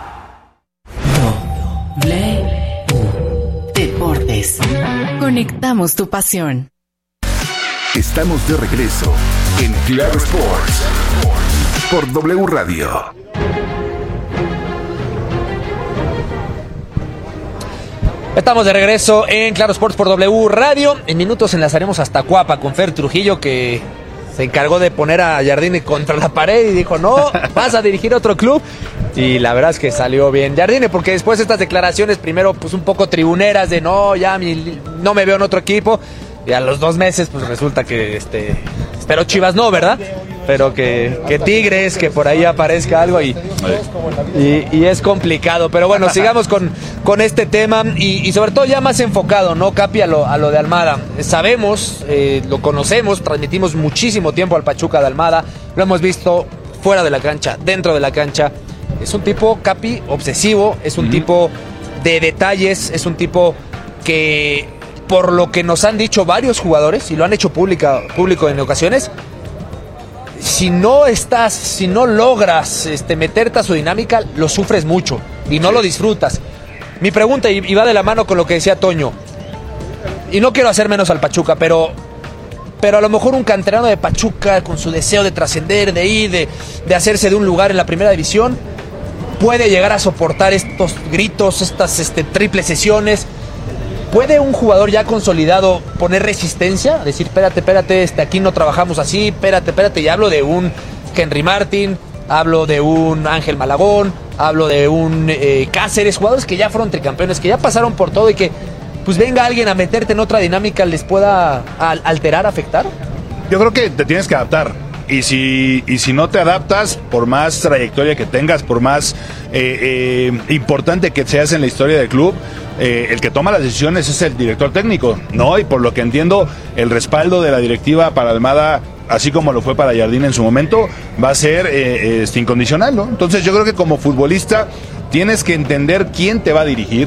W. Deportes. Conectamos tu pasión. Estamos de regreso en Claro Sports por W Radio. Estamos de regreso en Claro Sports por W Radio. En minutos enlazaremos hasta Cuapa con Fer Trujillo, que se encargó de poner a Jardine contra la pared y dijo, no, vas a dirigir otro club. Y la verdad es que salió bien Jardine, porque después estas declaraciones, primero pues un poco tribuneras de no, ya mi, no me veo en otro equipo. Y a los dos meses pues resulta que, este, espero Chivas no, ¿verdad? Pero que, que Tigres, que por ahí aparezca algo y, y, y es complicado. Pero bueno, sigamos con, con este tema y, y sobre todo ya más enfocado, ¿no, Capi? A lo, a lo de Almada. Sabemos, eh, lo conocemos, transmitimos muchísimo tiempo al Pachuca de Almada, lo hemos visto fuera de la cancha, dentro de la cancha. Es un tipo, Capi, obsesivo, es un mm. tipo de detalles, es un tipo que, por lo que nos han dicho varios jugadores, y lo han hecho pública, público en ocasiones, si no estás, si no logras este, meterte a su dinámica, lo sufres mucho y no lo disfrutas. Mi pregunta, y va de la mano con lo que decía Toño, y no quiero hacer menos al Pachuca, pero, pero a lo mejor un canterano de Pachuca con su deseo de trascender, de ir, de, de hacerse de un lugar en la primera división, puede llegar a soportar estos gritos, estas este, triples sesiones. ¿Puede un jugador ya consolidado poner resistencia? Decir, espérate, espérate, este, aquí no trabajamos así, espérate, espérate. Y hablo de un Henry Martin, hablo de un Ángel Malagón, hablo de un eh, Cáceres, jugadores que ya fueron tricampeones, que ya pasaron por todo y que pues venga alguien a meterte en otra dinámica, ¿les pueda al- alterar, afectar? Yo creo que te tienes que adaptar. Y si, y si no te adaptas, por más trayectoria que tengas, por más eh, eh, importante que seas en la historia del club, eh, el que toma las decisiones es el director técnico, ¿no? Y por lo que entiendo, el respaldo de la directiva para Almada, así como lo fue para Jardine en su momento, va a ser eh, este, incondicional, ¿no? Entonces yo creo que como futbolista tienes que entender quién te va a dirigir,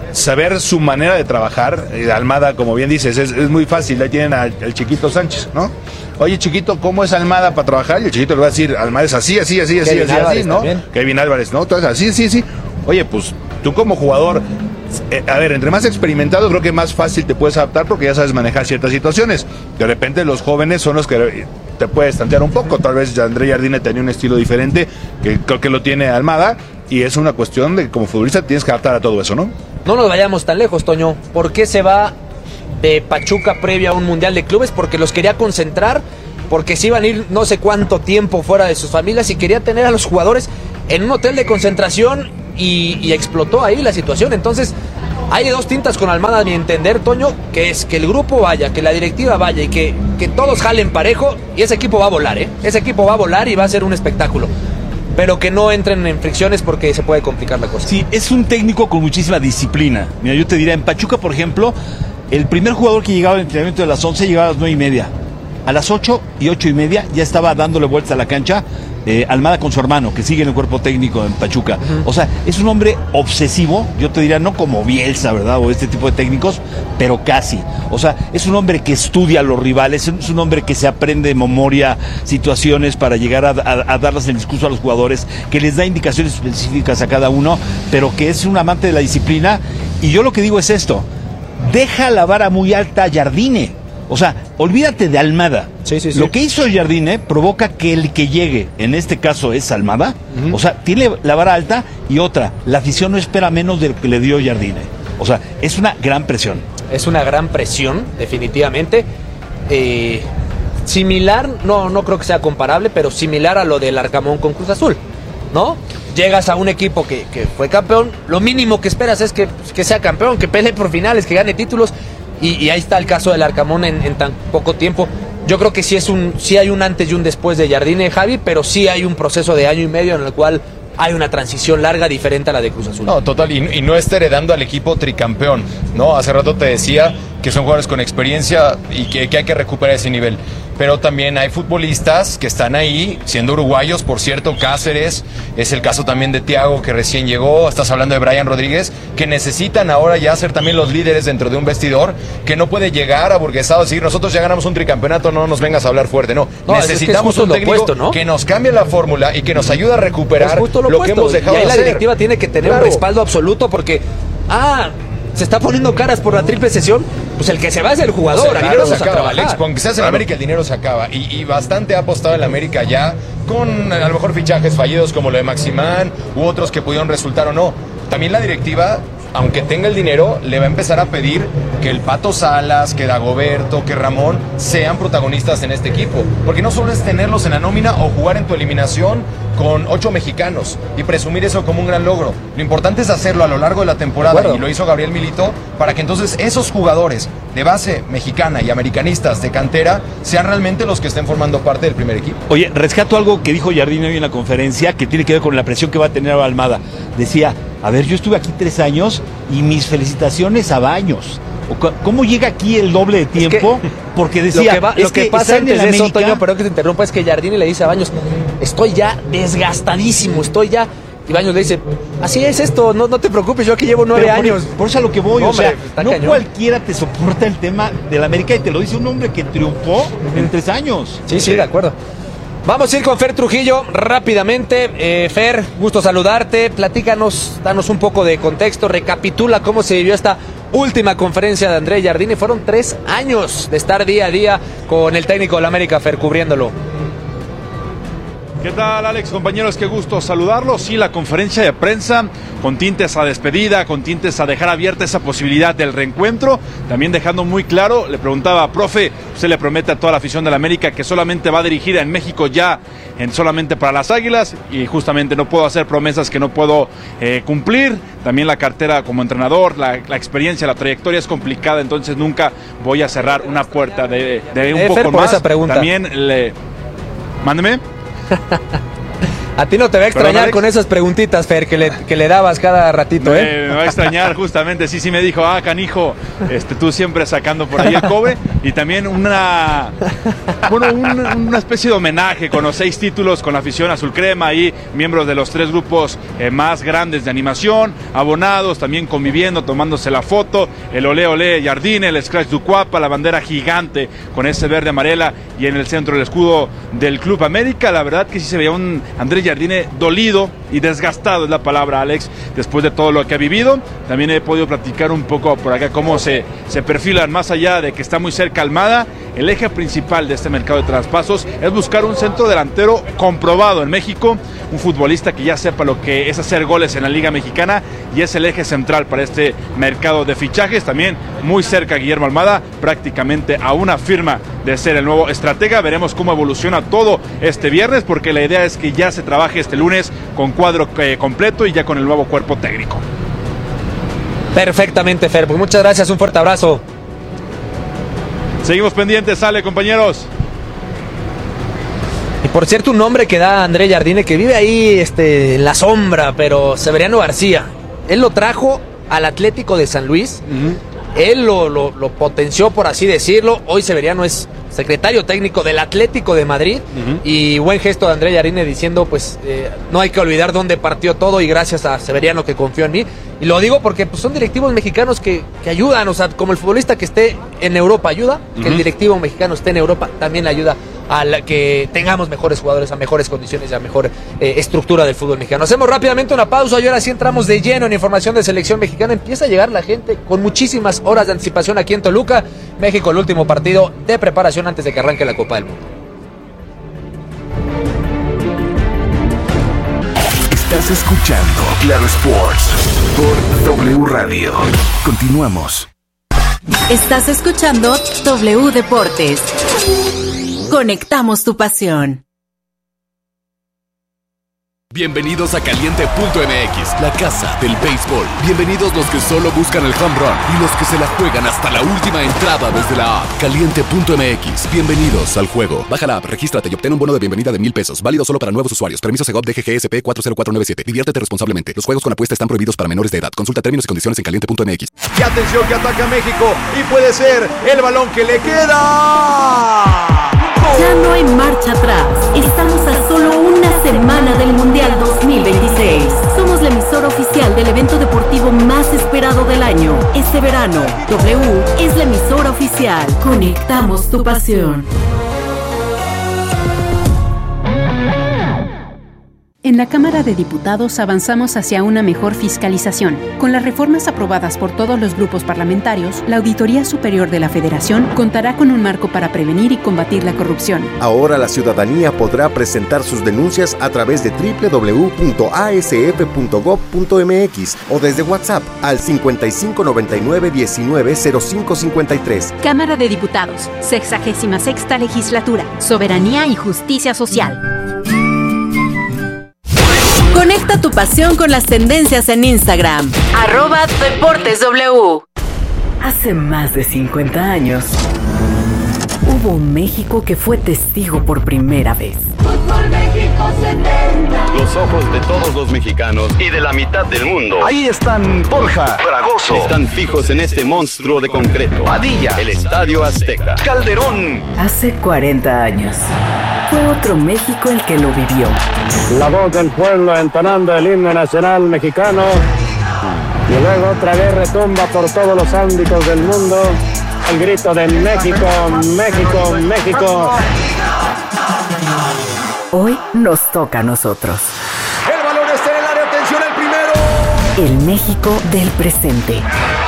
saber su manera de trabajar. eh, Almada, como bien dices, es, es muy fácil. Ahí tienen al, al Chiquito Sánchez, ¿no? Oye, Chiquito, ¿cómo es Almada para trabajar? Y el Chiquito le va a decir, Almada es así, así, así, así, así, así, ¿no? También. Kevin Álvarez, ¿no? Entonces, así, así, así. Oye, pues tú como jugador, eh, a ver, entre más experimentado, creo que más fácil te puedes adaptar porque ya sabes manejar ciertas situaciones. De repente los jóvenes son los que te puedes tantear un poco. Tal vez André Jardine tenía un estilo diferente, que creo que lo tiene Almada, y es una cuestión de que como futbolista tienes que adaptar a todo eso, ¿no? No nos vayamos tan lejos, Toño. ¿Por qué se va de Pachuca previo a un Mundial de Clubes? Porque los quería concentrar, porque se iban a ir no sé cuánto tiempo fuera de sus familias y quería tener a los jugadores en un hotel de concentración y, y explotó ahí la situación. Entonces, hay dos tintas con Almada, a mi entender, Toño, que es que el grupo vaya, que la directiva vaya y que, que todos jalen parejo, y ese equipo va a volar, ¿eh? Ese equipo va a volar y va a ser un espectáculo. Pero que no entren en fricciones porque se puede complicar la cosa. Sí, es un técnico con muchísima disciplina. Mira, yo te diría, en Pachuca, por ejemplo, el primer jugador que llegaba al entrenamiento de las once llegaba a las nueve y media. A las ocho y ocho y media ya estaba dándole vueltas a la cancha eh, Almada con su hermano, que sigue en el cuerpo técnico en Pachuca. Uh-huh. O sea, es un hombre obsesivo, yo te diría, no como Bielsa, ¿verdad? O este tipo de técnicos, pero casi. O sea, es un hombre que estudia a los rivales, es un hombre que se aprende de memoria situaciones para llegar a, a, a darles el discurso a los jugadores, que les da indicaciones específicas a cada uno, pero que es un amante de la disciplina. Y yo lo que digo es esto: deja la vara muy alta a Jardine. O sea, olvídate de Almada. Sí, sí, sí. Lo que hizo Jardine provoca que el que llegue, en este caso es Almada, uh-huh. o sea, tiene la vara alta, y otra, la afición no espera menos de lo que le dio Jardine. O sea, es una gran presión. Es una gran presión, definitivamente. Eh, similar, no, no creo que sea comparable, pero similar a lo del Arcamón con Cruz Azul, ¿no? Llegas a un equipo que, que fue campeón, lo mínimo que esperas es que, que sea campeón, que pelee por finales, que gane títulos. Y, y ahí está el caso del Arcamón en, en tan poco tiempo. Yo creo que sí, es un, sí hay un antes y un después de Jardine, Javi, pero sí hay un proceso de año y medio en el cual hay una transición larga diferente a la de Cruz Azul. No, total, y, y no está heredando al equipo tricampeón, ¿no? Hace rato te decía que son jugadores con experiencia y que, que hay que recuperar ese nivel. Pero también hay futbolistas que están ahí, siendo uruguayos, por cierto, Cáceres, es el caso también de Thiago, que recién llegó, estás hablando de Brian Rodríguez, que necesitan ahora ya ser también los líderes dentro de un vestidor, que no puede llegar aburguesado a decir, nosotros ya ganamos un tricampeonato, no nos vengas a hablar fuerte, no. no necesitamos es que es un técnico opuesto, ¿no? que nos cambie la fórmula y que nos ayude a recuperar lo, lo que hemos dejado de hacer. Y ahí la directiva hacer. tiene que tener claro. un respaldo absoluto porque, ah... se está poniendo caras por la triple sesión, pues el que se va es el jugador. O sea, el dinero se acaba, Alex. Aunque seas en claro. América, el dinero se acaba. Y, y bastante ha apostado en la América ya, con a lo mejor fichajes fallidos como lo de Maximán, u otros que pudieron resultar o no. También la directiva, aunque tenga el dinero, le va a empezar a pedir que el Pato Salas, que Dagoberto, que Ramón sean protagonistas en este equipo. Porque no solo es tenerlos en la nómina o jugar en tu eliminación con ocho mexicanos y presumir eso como un gran logro. Lo importante es hacerlo a lo largo de la temporada, y lo hizo Gabriel Milito, para que entonces esos jugadores de base mexicana y americanistas de cantera sean realmente los que estén formando parte del primer equipo. Oye, rescato algo que dijo Jardine hoy en la conferencia, que tiene que ver con la presión que va a tener Almada. Decía, a ver, yo estuve aquí tres años y mis felicitaciones a Baños. ¿Cómo llega aquí el doble de tiempo? Es que, porque decía, lo que, va, es lo que, que pasa antes de eso, Toño, pero que se interrumpa, es que Jardine le dice a Baños, estoy ya desgastadísimo, estoy ya... Y Baños le dice, así es esto, no, no te preocupes, yo aquí llevo nueve por, años. Por eso a lo que voy, no, o sea, no cañón. Cualquiera te soporta el tema de la América, y te lo dice un hombre que triunfó uh-huh. en tres años. Sí, sí, de acuerdo. Vamos a ir con Fer Trujillo rápidamente. Eh, Fer, gusto saludarte. Platícanos, danos un poco de contexto. Recapitula cómo se vivió esta última conferencia de André Jardine. Fueron tres años de estar día a día con el técnico de la América, Fer, cubriéndolo. ¿Qué tal, Alex? Compañeros, qué gusto saludarlos. Sí, la conferencia de prensa con tintes a despedida, con tintes a dejar abierta esa posibilidad del reencuentro, también dejando muy claro, le preguntaba, profe, usted le promete a toda la afición de la América que solamente va dirigida en México ya, en solamente para las Águilas, y justamente no puedo hacer promesas que no puedo eh, cumplir. También la cartera como entrenador, la, la experiencia, la trayectoria es complicada, entonces nunca voy a cerrar una puerta de, de un eh, poco Fer, más. Esa pregunta. También le... Mándeme. A ti no te va a extrañar Perdón, con esas preguntitas, Fer, que le, que le dabas cada ratito, Me, ¿eh? me va a extrañar, justamente. Sí, sí me dijo, ah, canijo, este, tú siempre sacando por ahí el cobre. Y también una, bueno, un, una especie de homenaje con los seis títulos con la afición azul crema y miembros de los tres grupos eh, más grandes de animación, abonados, también conviviendo, tomándose la foto, el Olé Olé Jardine, el Scratch du Cuapa, la bandera gigante con ese verde amarela y en el centro el escudo del Club América. La verdad que sí se veía un Andrés Jardine dolido y desgastado, es la palabra, Alex, después de todo lo que ha vivido. También he podido platicar un poco por acá cómo se, se perfilan, más allá de que está muy cerca Almada. El eje principal de este mercado de traspasos es buscar un centro delantero comprobado en México, un futbolista que ya sepa lo que es hacer goles en la Liga Mexicana, y es el eje central para este mercado de fichajes. También muy cerca Guillermo Almada, prácticamente a una firma de ser el nuevo estratega. Veremos cómo evoluciona todo este viernes, porque la idea es que ya se trabaje este lunes con cuadro eh, completo y ya con el nuevo cuerpo técnico. Perfectamente, Fer. Pues muchas gracias, un fuerte abrazo. Seguimos pendientes, sale, compañeros. Y por cierto, un nombre que da Andrés Jardine, que vive ahí este, en la sombra, pero Severiano García. Él lo trajo al Atlético de San Luis. Uh-huh. Él lo, lo, lo potenció, por así decirlo. Hoy Severiano es secretario técnico del Atlético de Madrid. Uh-huh. Y buen gesto de Andrés Jardine diciendo, pues, eh, no hay que olvidar dónde partió todo, y gracias a Severiano que confió en mí. Y lo digo porque pues, son directivos mexicanos que, que ayudan, o sea, como el futbolista que esté en Europa ayuda, uh-huh. que el directivo mexicano esté en Europa también ayuda a la que tengamos mejores jugadores, a mejores condiciones y a mejor eh, estructura del fútbol mexicano. Hacemos rápidamente una pausa y ahora sí entramos de lleno en información de selección mexicana. Empieza a llegar la gente con muchísimas horas de anticipación aquí en Toluca. México, el último partido de preparación antes de que arranque la Copa del Mundo. Estás escuchando Claro Sports por W Radio. Continuamos. Estás escuchando W Deportes. Conectamos tu pasión. Bienvenidos a Caliente punto M X, la casa del béisbol. Bienvenidos los que solo buscan el home run y los que se la juegan hasta la última entrada desde la app. Caliente punto M X, bienvenidos al juego. Baja la app, regístrate y obtén un bono de bienvenida de mil pesos. Válido solo para nuevos usuarios. Permiso Segov D G G S P cuatro cero cuatro nueve siete. Diviértete responsablemente. Los juegos con apuesta están prohibidos para menores de edad. Consulta términos y condiciones en Caliente punto M X. Y atención que ataca México y puede ser el balón que le queda. Ya no hay marcha atrás. Estamos a solo una semana del Mundial dos mil veintiséis. Somos la emisora oficial del evento deportivo más esperado del año. Este verano, W es la emisora oficial. Conectamos tu pasión. En la Cámara de Diputados avanzamos hacia una mejor fiscalización. Con las reformas aprobadas por todos los grupos parlamentarios, la Auditoría Superior de la Federación contará con un marco para prevenir y combatir la corrupción. Ahora la ciudadanía podrá presentar sus denuncias a través de doble u doble u doble u punto a s f punto gob punto m x o desde WhatsApp al cincuenta y cinco noventa y nueve diecinueve cero cinco cincuenta y tres. Cámara de Diputados, sexagésima sexta legislatura, soberanía y justicia social. Conecta tu pasión con las tendencias en Instagram. Arroba Deportes W. Hace más de cincuenta años, hubo un México que fue testigo por primera vez. Fútbol México setenta. Los ojos de todos los mexicanos y de la mitad del mundo. Ahí están Borja, Fragoso. Están fijos en este monstruo de concreto. Padilla. El Estadio Azteca. Calderón. Hace cuarenta años, fue otro México el que lo vivió. La voz del pueblo entonando el himno nacional mexicano. Y luego otra vez retumba por todos los ámbitos del mundo el grito de México, México, México. Hoy nos toca a nosotros. El balón está en el área, atención, el primero. El México del presente.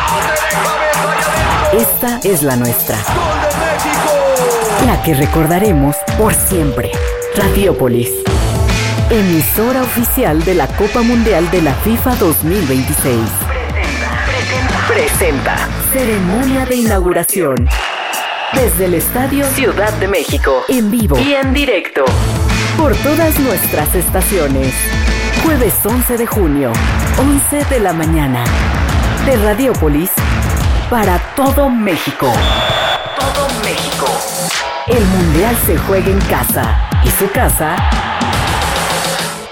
Esta es la nuestra. ¡Gol de México! La que recordaremos por siempre. Radiopolis, emisora oficial de la Copa Mundial de la FIFA dos mil veintiséis. Presenta, presenta, presenta. Ceremonia de inauguración. Desde el Estadio Ciudad de México. En vivo y en directo. Por todas nuestras estaciones. Jueves once de junio, once de la mañana. De Radiopolis para todo México. Todo México. El Mundial se juega en casa. Y su casa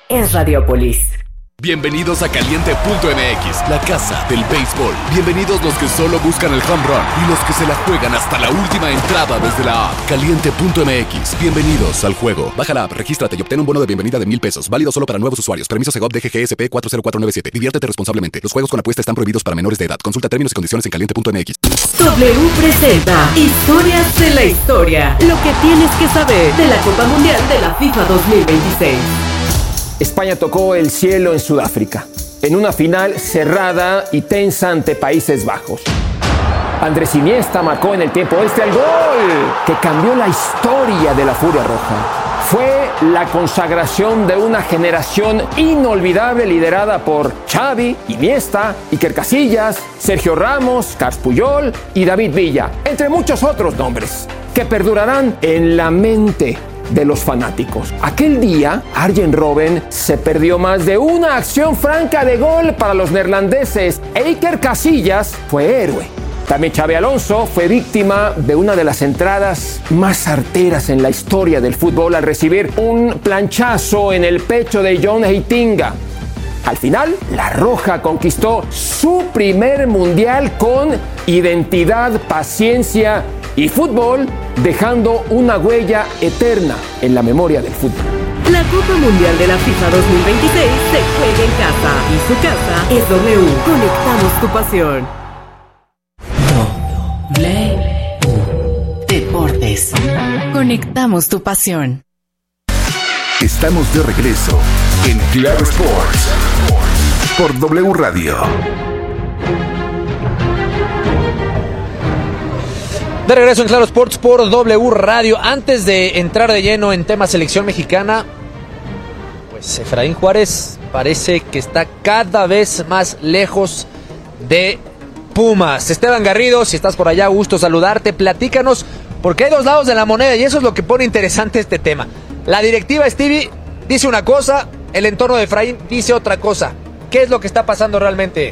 es Radiopolis. Bienvenidos a Caliente punto M X, la casa del béisbol. Bienvenidos los que solo buscan el home run y los que se la juegan hasta la última entrada desde la app. Caliente punto M X, bienvenidos al juego. Baja la app, regístrate y obtén un bono de bienvenida de mil pesos. Válido solo para nuevos usuarios. Permiso Segov D G G S P cuatro cero cuatro nueve siete. Diviértete responsablemente. Los juegos con apuesta están prohibidos para menores de edad. Consulta términos y condiciones en Caliente punto M X. W presenta Historias de la Historia. Lo que tienes que saber de la Copa Mundial de la FIFA dos mil veintiséis. España tocó el cielo en Sudáfrica, en una final cerrada y tensa ante Países Bajos. Andrés Iniesta marcó en el tiempo extra el gol que cambió la historia de la Furia Roja. Fue la consagración de una generación inolvidable liderada por Xavi, Iniesta, Iker Casillas, Sergio Ramos, Carles Puyol y David Villa, entre muchos otros nombres, que perdurarán en la mente de los fanáticos. Aquel día, Arjen Robben se perdió más de una acción franca de gol para los neerlandeses e Iker Casillas fue héroe. También Xabi Alonso fue víctima de una de las entradas más certeras en la historia del fútbol al recibir un planchazo en el pecho de John Heitinga. Al final, la Roja conquistó su primer mundial con identidad, paciencia y fútbol, dejando una huella eterna en la memoria del fútbol. La Copa Mundial de la FIFA dos mil veintiséis se juega en casa y su casa es W. Conectamos tu pasión. W Deportes. Conectamos tu pasión. Estamos de regreso en Claro Sports por W Radio. De regreso en Claro Sports por W Radio. Antes de entrar de lleno en tema selección mexicana, pues Efraín Juárez parece que está cada vez más lejos de Pumas. Esteban Garrido, si estás por allá, gusto saludarte. Platícanos, porque hay dos lados de la moneda y eso es lo que pone interesante este tema. La directiva Stevie dice una cosa, el entorno de Efraín dice otra cosa. ¿Qué es lo que está pasando realmente?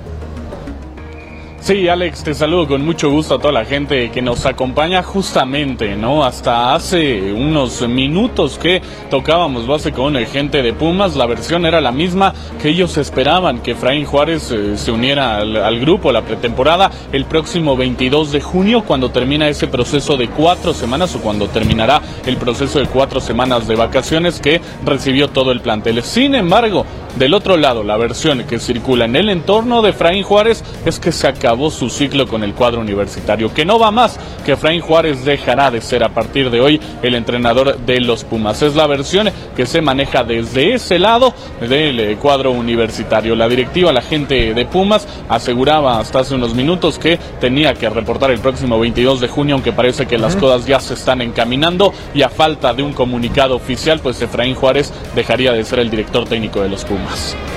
Sí, Alex, te saludo con mucho gusto a toda la gente que nos acompaña justamente, ¿no? Hasta hace unos minutos que tocábamos base con el gente de Pumas, la versión era la misma, que ellos esperaban que Efraín Juárez eh, se uniera al, al grupo, la pretemporada, el próximo veintidós de junio, cuando termina ese proceso de cuatro semanas o cuando terminará el proceso de cuatro semanas de vacaciones que recibió todo el plantel. Sin embargo, del otro lado, la versión que circula en el entorno de Efraín Juárez es que se acabó su ciclo con el cuadro universitario, que no va más, que Efraín Juárez dejará de ser a partir de hoy el entrenador de los Pumas. Es la versión que se maneja desde ese lado del cuadro universitario. La directiva, la gente de Pumas, aseguraba hasta hace unos minutos que tenía que reportar el próximo veintidós de junio, aunque parece que las cosas ya se están encaminando y a falta de un comunicado oficial, pues Efraín Juárez dejaría de ser el director técnico de los Pumas.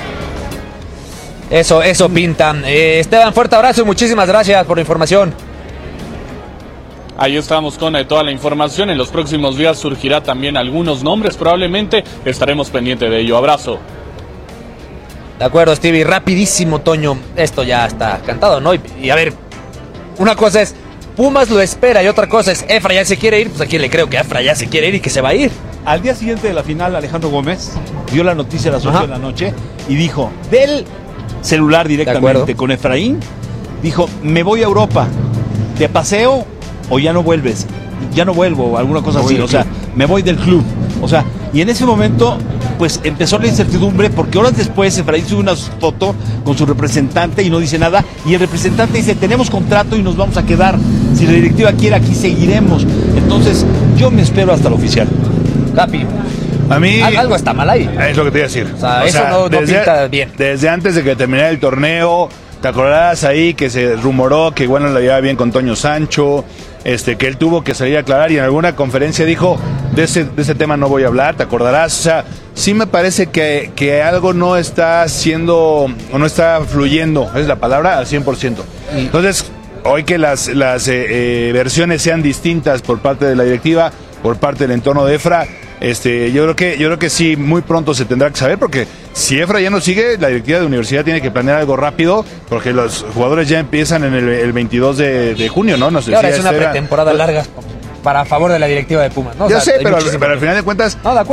Eso, eso pinta. Eh, Esteban, fuerte abrazo y muchísimas gracias por la información. Ahí estamos con eh, toda la información. En los próximos días surgirá también algunos nombres, probablemente estaremos pendientes de ello. Abrazo. De acuerdo, Stevie. Rapidísimo, Toño. Esto ya está cantado, ¿no? Y, y a ver, una cosa es, Pumas lo espera y otra cosa es, Efra ya se quiere ir. Pues a quién le creo que Efra ya se quiere ir y que se va a ir. Al día siguiente de la final, Alejandro Gómez dio la noticia a las ocho de la noche y dijo, del celular directamente con Efraín, dijo, me voy a Europa, ¿te paseo o ya no vuelves? Ya no vuelvo, alguna cosa así, o sea, me voy del club. O sea, y en ese momento, pues empezó la incertidumbre, porque horas después Efraín sube una foto con su representante y no dice nada, y el representante dice, tenemos contrato y nos vamos a quedar, si la directiva quiere aquí seguiremos. Entonces, yo me espero hasta lo oficial. Capi, a mí algo está mal ahí. Es lo que te iba a decir. O sea, o eso sea, no, no desde, pinta bien. Desde antes de que terminara el torneo, ¿te acordarás ahí que se rumoró que igual no la llevaba bien con Toño Sancho? Este, que él tuvo que salir a aclarar y en alguna conferencia dijo, de ese, de ese tema no voy a hablar, ¿te acordarás? O sea, sí me parece que, que algo no está siendo, o no está fluyendo, es la palabra, al cien por ciento. Entonces, hoy que las, las eh, eh, versiones sean distintas por parte de la directiva, por parte del entorno de Efra, este, yo creo que, yo creo que sí, muy pronto se tendrá que saber, porque si Efra ya no sigue, la directiva de universidad tiene que planear algo rápido, porque los jugadores ya empiezan en el, el veintidós de, de junio, ¿no? No sé y ahora si es una era... pretemporada larga para favor de la directiva de Pumas, ¿no? Ya o sea, sé, pero, pero al tiempo. final de cuentas... No, de acuerdo.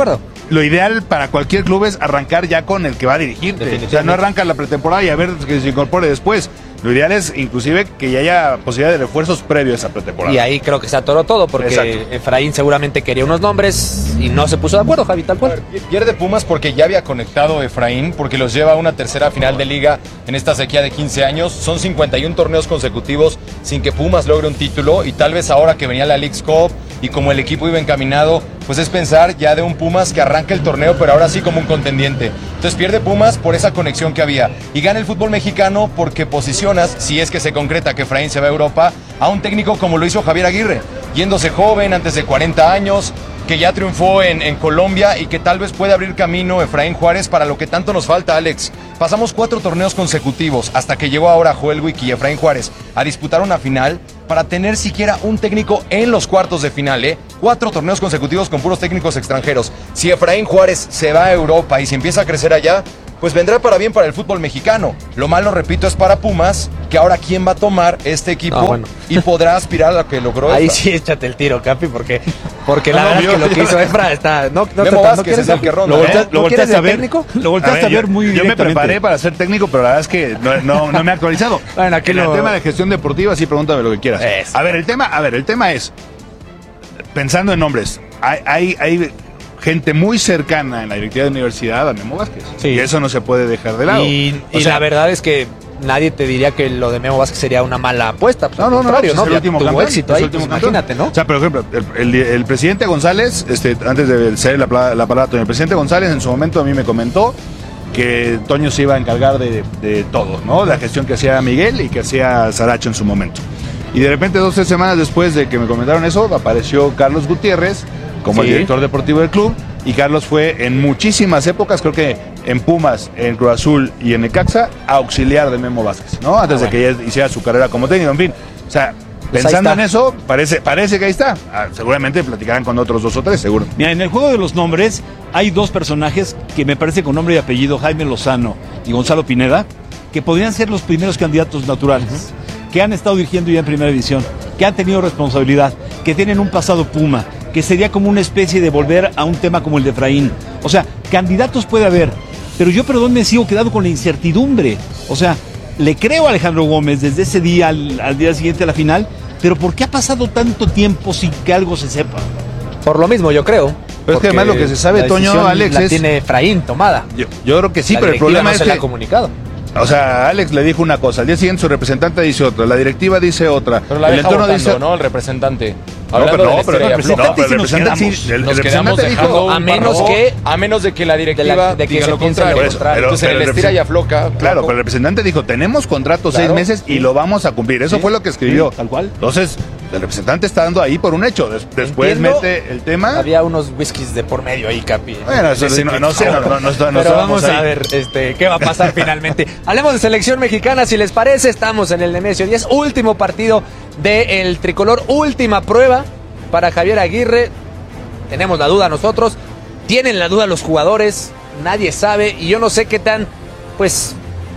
lo ideal para cualquier club es arrancar ya con el que va a dirigirte. O sea, no arranca la pretemporada y a ver que se incorpore después. Lo ideal es inclusive que ya haya posibilidad de refuerzos previos a esa pretemporada. Y ahí creo que se atoró todo porque Exacto. Efraín seguramente quería unos nombres y no se puso de acuerdo, Javi, tal cual. Pierde Pumas porque ya había conectado Efraín, porque los lleva a una tercera final de liga en esta sequía de quince años. Son cincuenta y uno torneos consecutivos sin que Pumas logre un título y tal vez ahora que venía la Leagues Cup y como el equipo iba encaminado, pues es pensar ya de un Pumas que arranca el torneo, pero ahora sí como un contendiente. Entonces pierde Pumas por esa conexión que había y gana el fútbol mexicano porque posicionas, si es que se concreta que Efraín se va a Europa, a un técnico como lo hizo Javier Aguirre, yéndose joven, antes de cuarenta años, que ya triunfó en, en Colombia y que tal vez puede abrir camino Efraín Juárez para lo que tanto nos falta, Alex. Pasamos cuatro torneos consecutivos hasta que llegó ahora Joel Wiki y Efraín Juárez a disputar una final para tener siquiera un técnico en los cuartos de final, ¿eh? Cuatro torneos consecutivos con puros técnicos extranjeros. Si Efraín Juárez se va a Europa y se empieza a crecer allá, pues vendrá para bien para el fútbol mexicano. Lo malo, repito, es para Pumas, que ahora quién va a tomar este equipo no, bueno. y podrá aspirar a lo que logró. Ahí Efra. sí échate el tiro, Capi, porque, porque la no, verdad no, que lo que hizo Efra está... No, no, Memo te, Vázquez no es el que ronda. Lo, voltea, ¿eh? lo volteaste a ver, técnico? Lo volteaste a ver, a ver muy Yo me preparé para ser técnico, pero la verdad es que no, no, no me he actualizado. Bueno, aquí en lo... el tema de gestión deportiva, sí, pregúntame lo que quieras. Es. A ver, el tema, a ver, el tema es, pensando en nombres, hay... hay, hay gente muy cercana en la directiva de la universidad a Memo Vázquez. Sí. Y eso no se puede dejar de lado. Y, o y sea, la verdad es que nadie te diría que lo de Memo Vázquez sería una mala apuesta. Pues, no, no, no, pues no, es el último tuvo campeón, éxito es ahí, el último pues, campeón. imagínate, ¿no? O sea, por ejemplo, el, el, el presidente González, este, antes de ser la, la palabra Toño, el presidente González en su momento a mí me comentó que Toño se iba a encargar de, de todo, ¿no? De la gestión que hacía Miguel y que hacía Saracho en su momento. Y de repente, dos o tres semanas después de que me comentaron eso, apareció Carlos Gutiérrez como sí. el director deportivo del club. Y Carlos fue en muchísimas épocas, creo que en Pumas, en Cruz Azul y en Necaxa, auxiliar de Memo Vázquez, ¿no? Antes ah, de bueno. que ella hiciera su carrera como técnico, en fin. O sea, pues pensando en eso, parece, parece que ahí está. Ah, seguramente platicarán con otros dos o tres, seguro. Mira, en el juego de los nombres hay dos personajes que me parece con nombre y apellido, Jaime Lozano y Gonzalo Pineda, que podrían ser los primeros candidatos naturales, uh-huh. que han estado dirigiendo ya en primera división, que han tenido responsabilidad, que tienen un pasado Puma, que sería como una especie de volver a un tema como el de Efraín. O sea, candidatos puede haber, pero yo, perdón, me sigo quedando con la incertidumbre. O sea, le creo a Alejandro Gómez desde ese día al, al día siguiente a la final, pero ¿por qué ha pasado tanto tiempo sin que algo se sepa? Por lo mismo, yo creo. Pero es que además lo que se sabe, Toño, Alex, la es... tiene Efraín tomada. Yo, yo creo que sí, la pero el problema no es se que... la ha comunicado. O sea, Alex le dijo una cosa, al día siguiente su representante dice otra, la directiva dice otra. Pero la el deja entorno votando, dice... ¿no? El representante. No, pero, no, pero, no, pero, no, pero el representante sí, el, el representante dijo, a menos que a menos de que la directiva de la, de que diga lo contrario. Eso, pero, entonces pero el estira y afloca. Claro, claro, pero el representante dijo, tenemos contrato claro, seis meses y lo vamos a cumplir. Eso sí, fue lo que escribió. Sí, tal cual. Entonces, el representante está dando ahí por un hecho. Des, después Entiendo, mete el tema. Había unos whiskies de por medio ahí, Capi. Bueno, eso sí, no, no sé, no, no, no, no, no pero vamos ahí. a ver este, qué va a pasar finalmente. Hablemos de selección mexicana, si les parece. Estamos en el Nemesio diez, último partido del tricolor, última prueba para Javier Aguirre. Tenemos la duda nosotros, tienen la duda los jugadores, nadie sabe, y yo no sé qué tan, pues,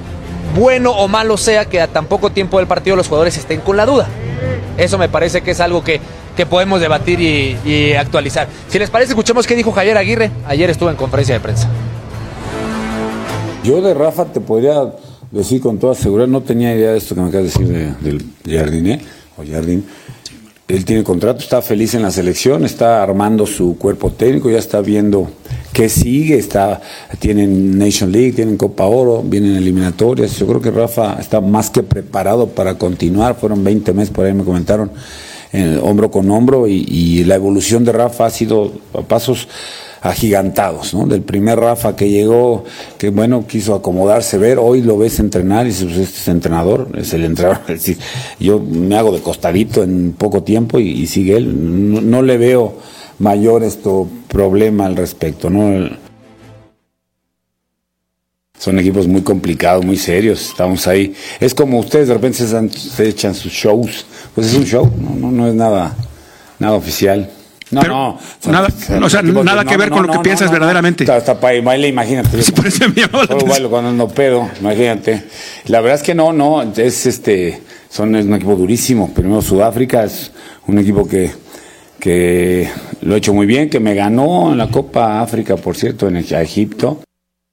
bueno o malo sea que a tan poco tiempo del partido los jugadores estén con la duda. Eso me parece que es algo que, que podemos debatir y, y actualizar. Si les parece, escuchemos qué dijo Javier Aguirre. Ayer estuvo en conferencia de prensa. Yo de Rafa te podría decir con toda seguridad, no tenía idea de esto que me acabas de decir de, del Jardiné, o Jardín. Él tiene contrato, está feliz en la selección, está armando su cuerpo técnico, ya está viendo qué sigue, está, tienen Nation League, tienen Copa Oro, vienen eliminatorias. Yo creo que Rafa está más que preparado para continuar. Fueron veinte meses, por ahí me comentaron, eh, hombro con hombro, y, y la evolución de Rafa ha sido a pasos agigantados, ¿no? Del primer Rafa que llegó, que bueno, quiso acomodarse, ver, hoy lo ves entrenar y dices, pues este es entrenador, es el entrenador, es decir, yo me hago de costadito en poco tiempo y, y sigue él, no, no le veo mayor esto problema al respecto, ¿no? Son equipos muy complicados, muy serios, estamos ahí, es como ustedes de repente se, dan, se echan sus shows, pues es un show, no, no, no es nada, nada oficial. No, pero no, son, nada, o sea, nada que no, ver no, con lo que no, piensas no, verdaderamente. Hasta, hasta para baile, imagínate. Sí, por eso me llamó la atención. Bailo cuando ando pedo, imagínate. La verdad es que no, no, es este, son es un equipo durísimo. Primero Sudáfrica es un equipo que que lo he hecho muy bien, que me ganó en la Copa África, por cierto, en a Egipto.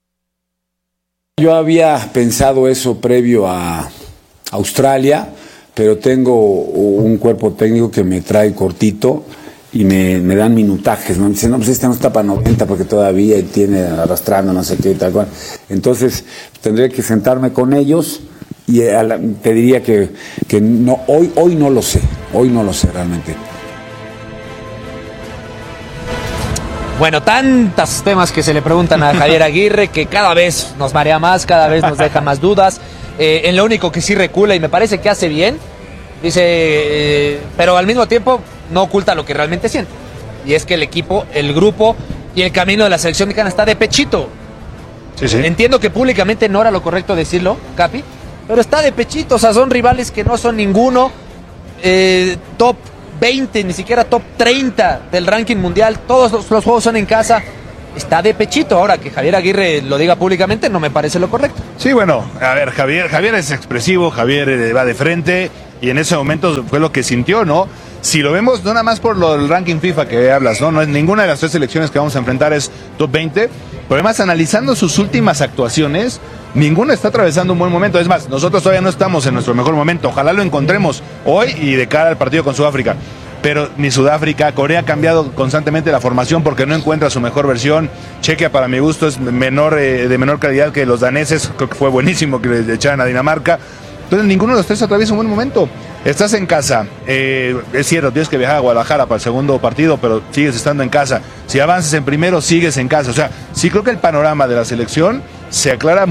Yo había pensado eso previo a Australia, pero tengo un cuerpo técnico que me trae cortito y me, me dan minutajes, ¿no? Me dicen, no, pues este no está para noventa porque todavía tiene arrastrando no sé qué y tal cual. Entonces tendré que sentarme con ellos y a la, te diría que, que no, hoy, hoy no lo sé, hoy no lo sé realmente. Bueno, tantos temas que se le preguntan a Javier Aguirre que cada vez nos marea más, cada vez nos deja más dudas. Eh, en lo único que sí recula y me parece que hace bien, dice, eh, pero al mismo tiempo no oculta lo que realmente siente. Y es que el equipo, el grupo y el camino de la selección mexicana está de pechito. Sí, sí. Entiendo que públicamente no era lo correcto decirlo, Capi, pero está de pechito. O sea, son rivales que no son ninguno eh, top veinte, ni siquiera top treinta del ranking mundial. Todos los, los juegos son en casa. Está de pechito. Ahora que Javier Aguirre lo diga públicamente no me parece lo correcto. Sí, bueno, a ver, Javier, Javier es expresivo, Javier eh, va de frente y en ese momento fue lo que sintió, ¿no? Si lo vemos, no nada más por lo del ranking FIFA que hablas, ¿no? No es ninguna de las tres selecciones que vamos a enfrentar es top veinte, pero además analizando sus últimas actuaciones, ninguno está atravesando un buen momento. Es más, nosotros todavía no estamos en nuestro mejor momento. Ojalá lo encontremos hoy y de cara al partido con Sudáfrica. Pero ni Sudáfrica, Corea ha cambiado constantemente la formación porque no encuentra su mejor versión. Chequia, para mi gusto, es menor eh, de menor calidad que los daneses. Creo que fue buenísimo que le echaran a Dinamarca. Entonces ninguno de los tres atraviesa un buen momento. Estás en casa, eh, es cierto, tienes que viajar a Guadalajara para el segundo partido, pero sigues estando en casa. Si avanzas en primero, sigues en casa. O sea, sí creo que el panorama de la selección se aclara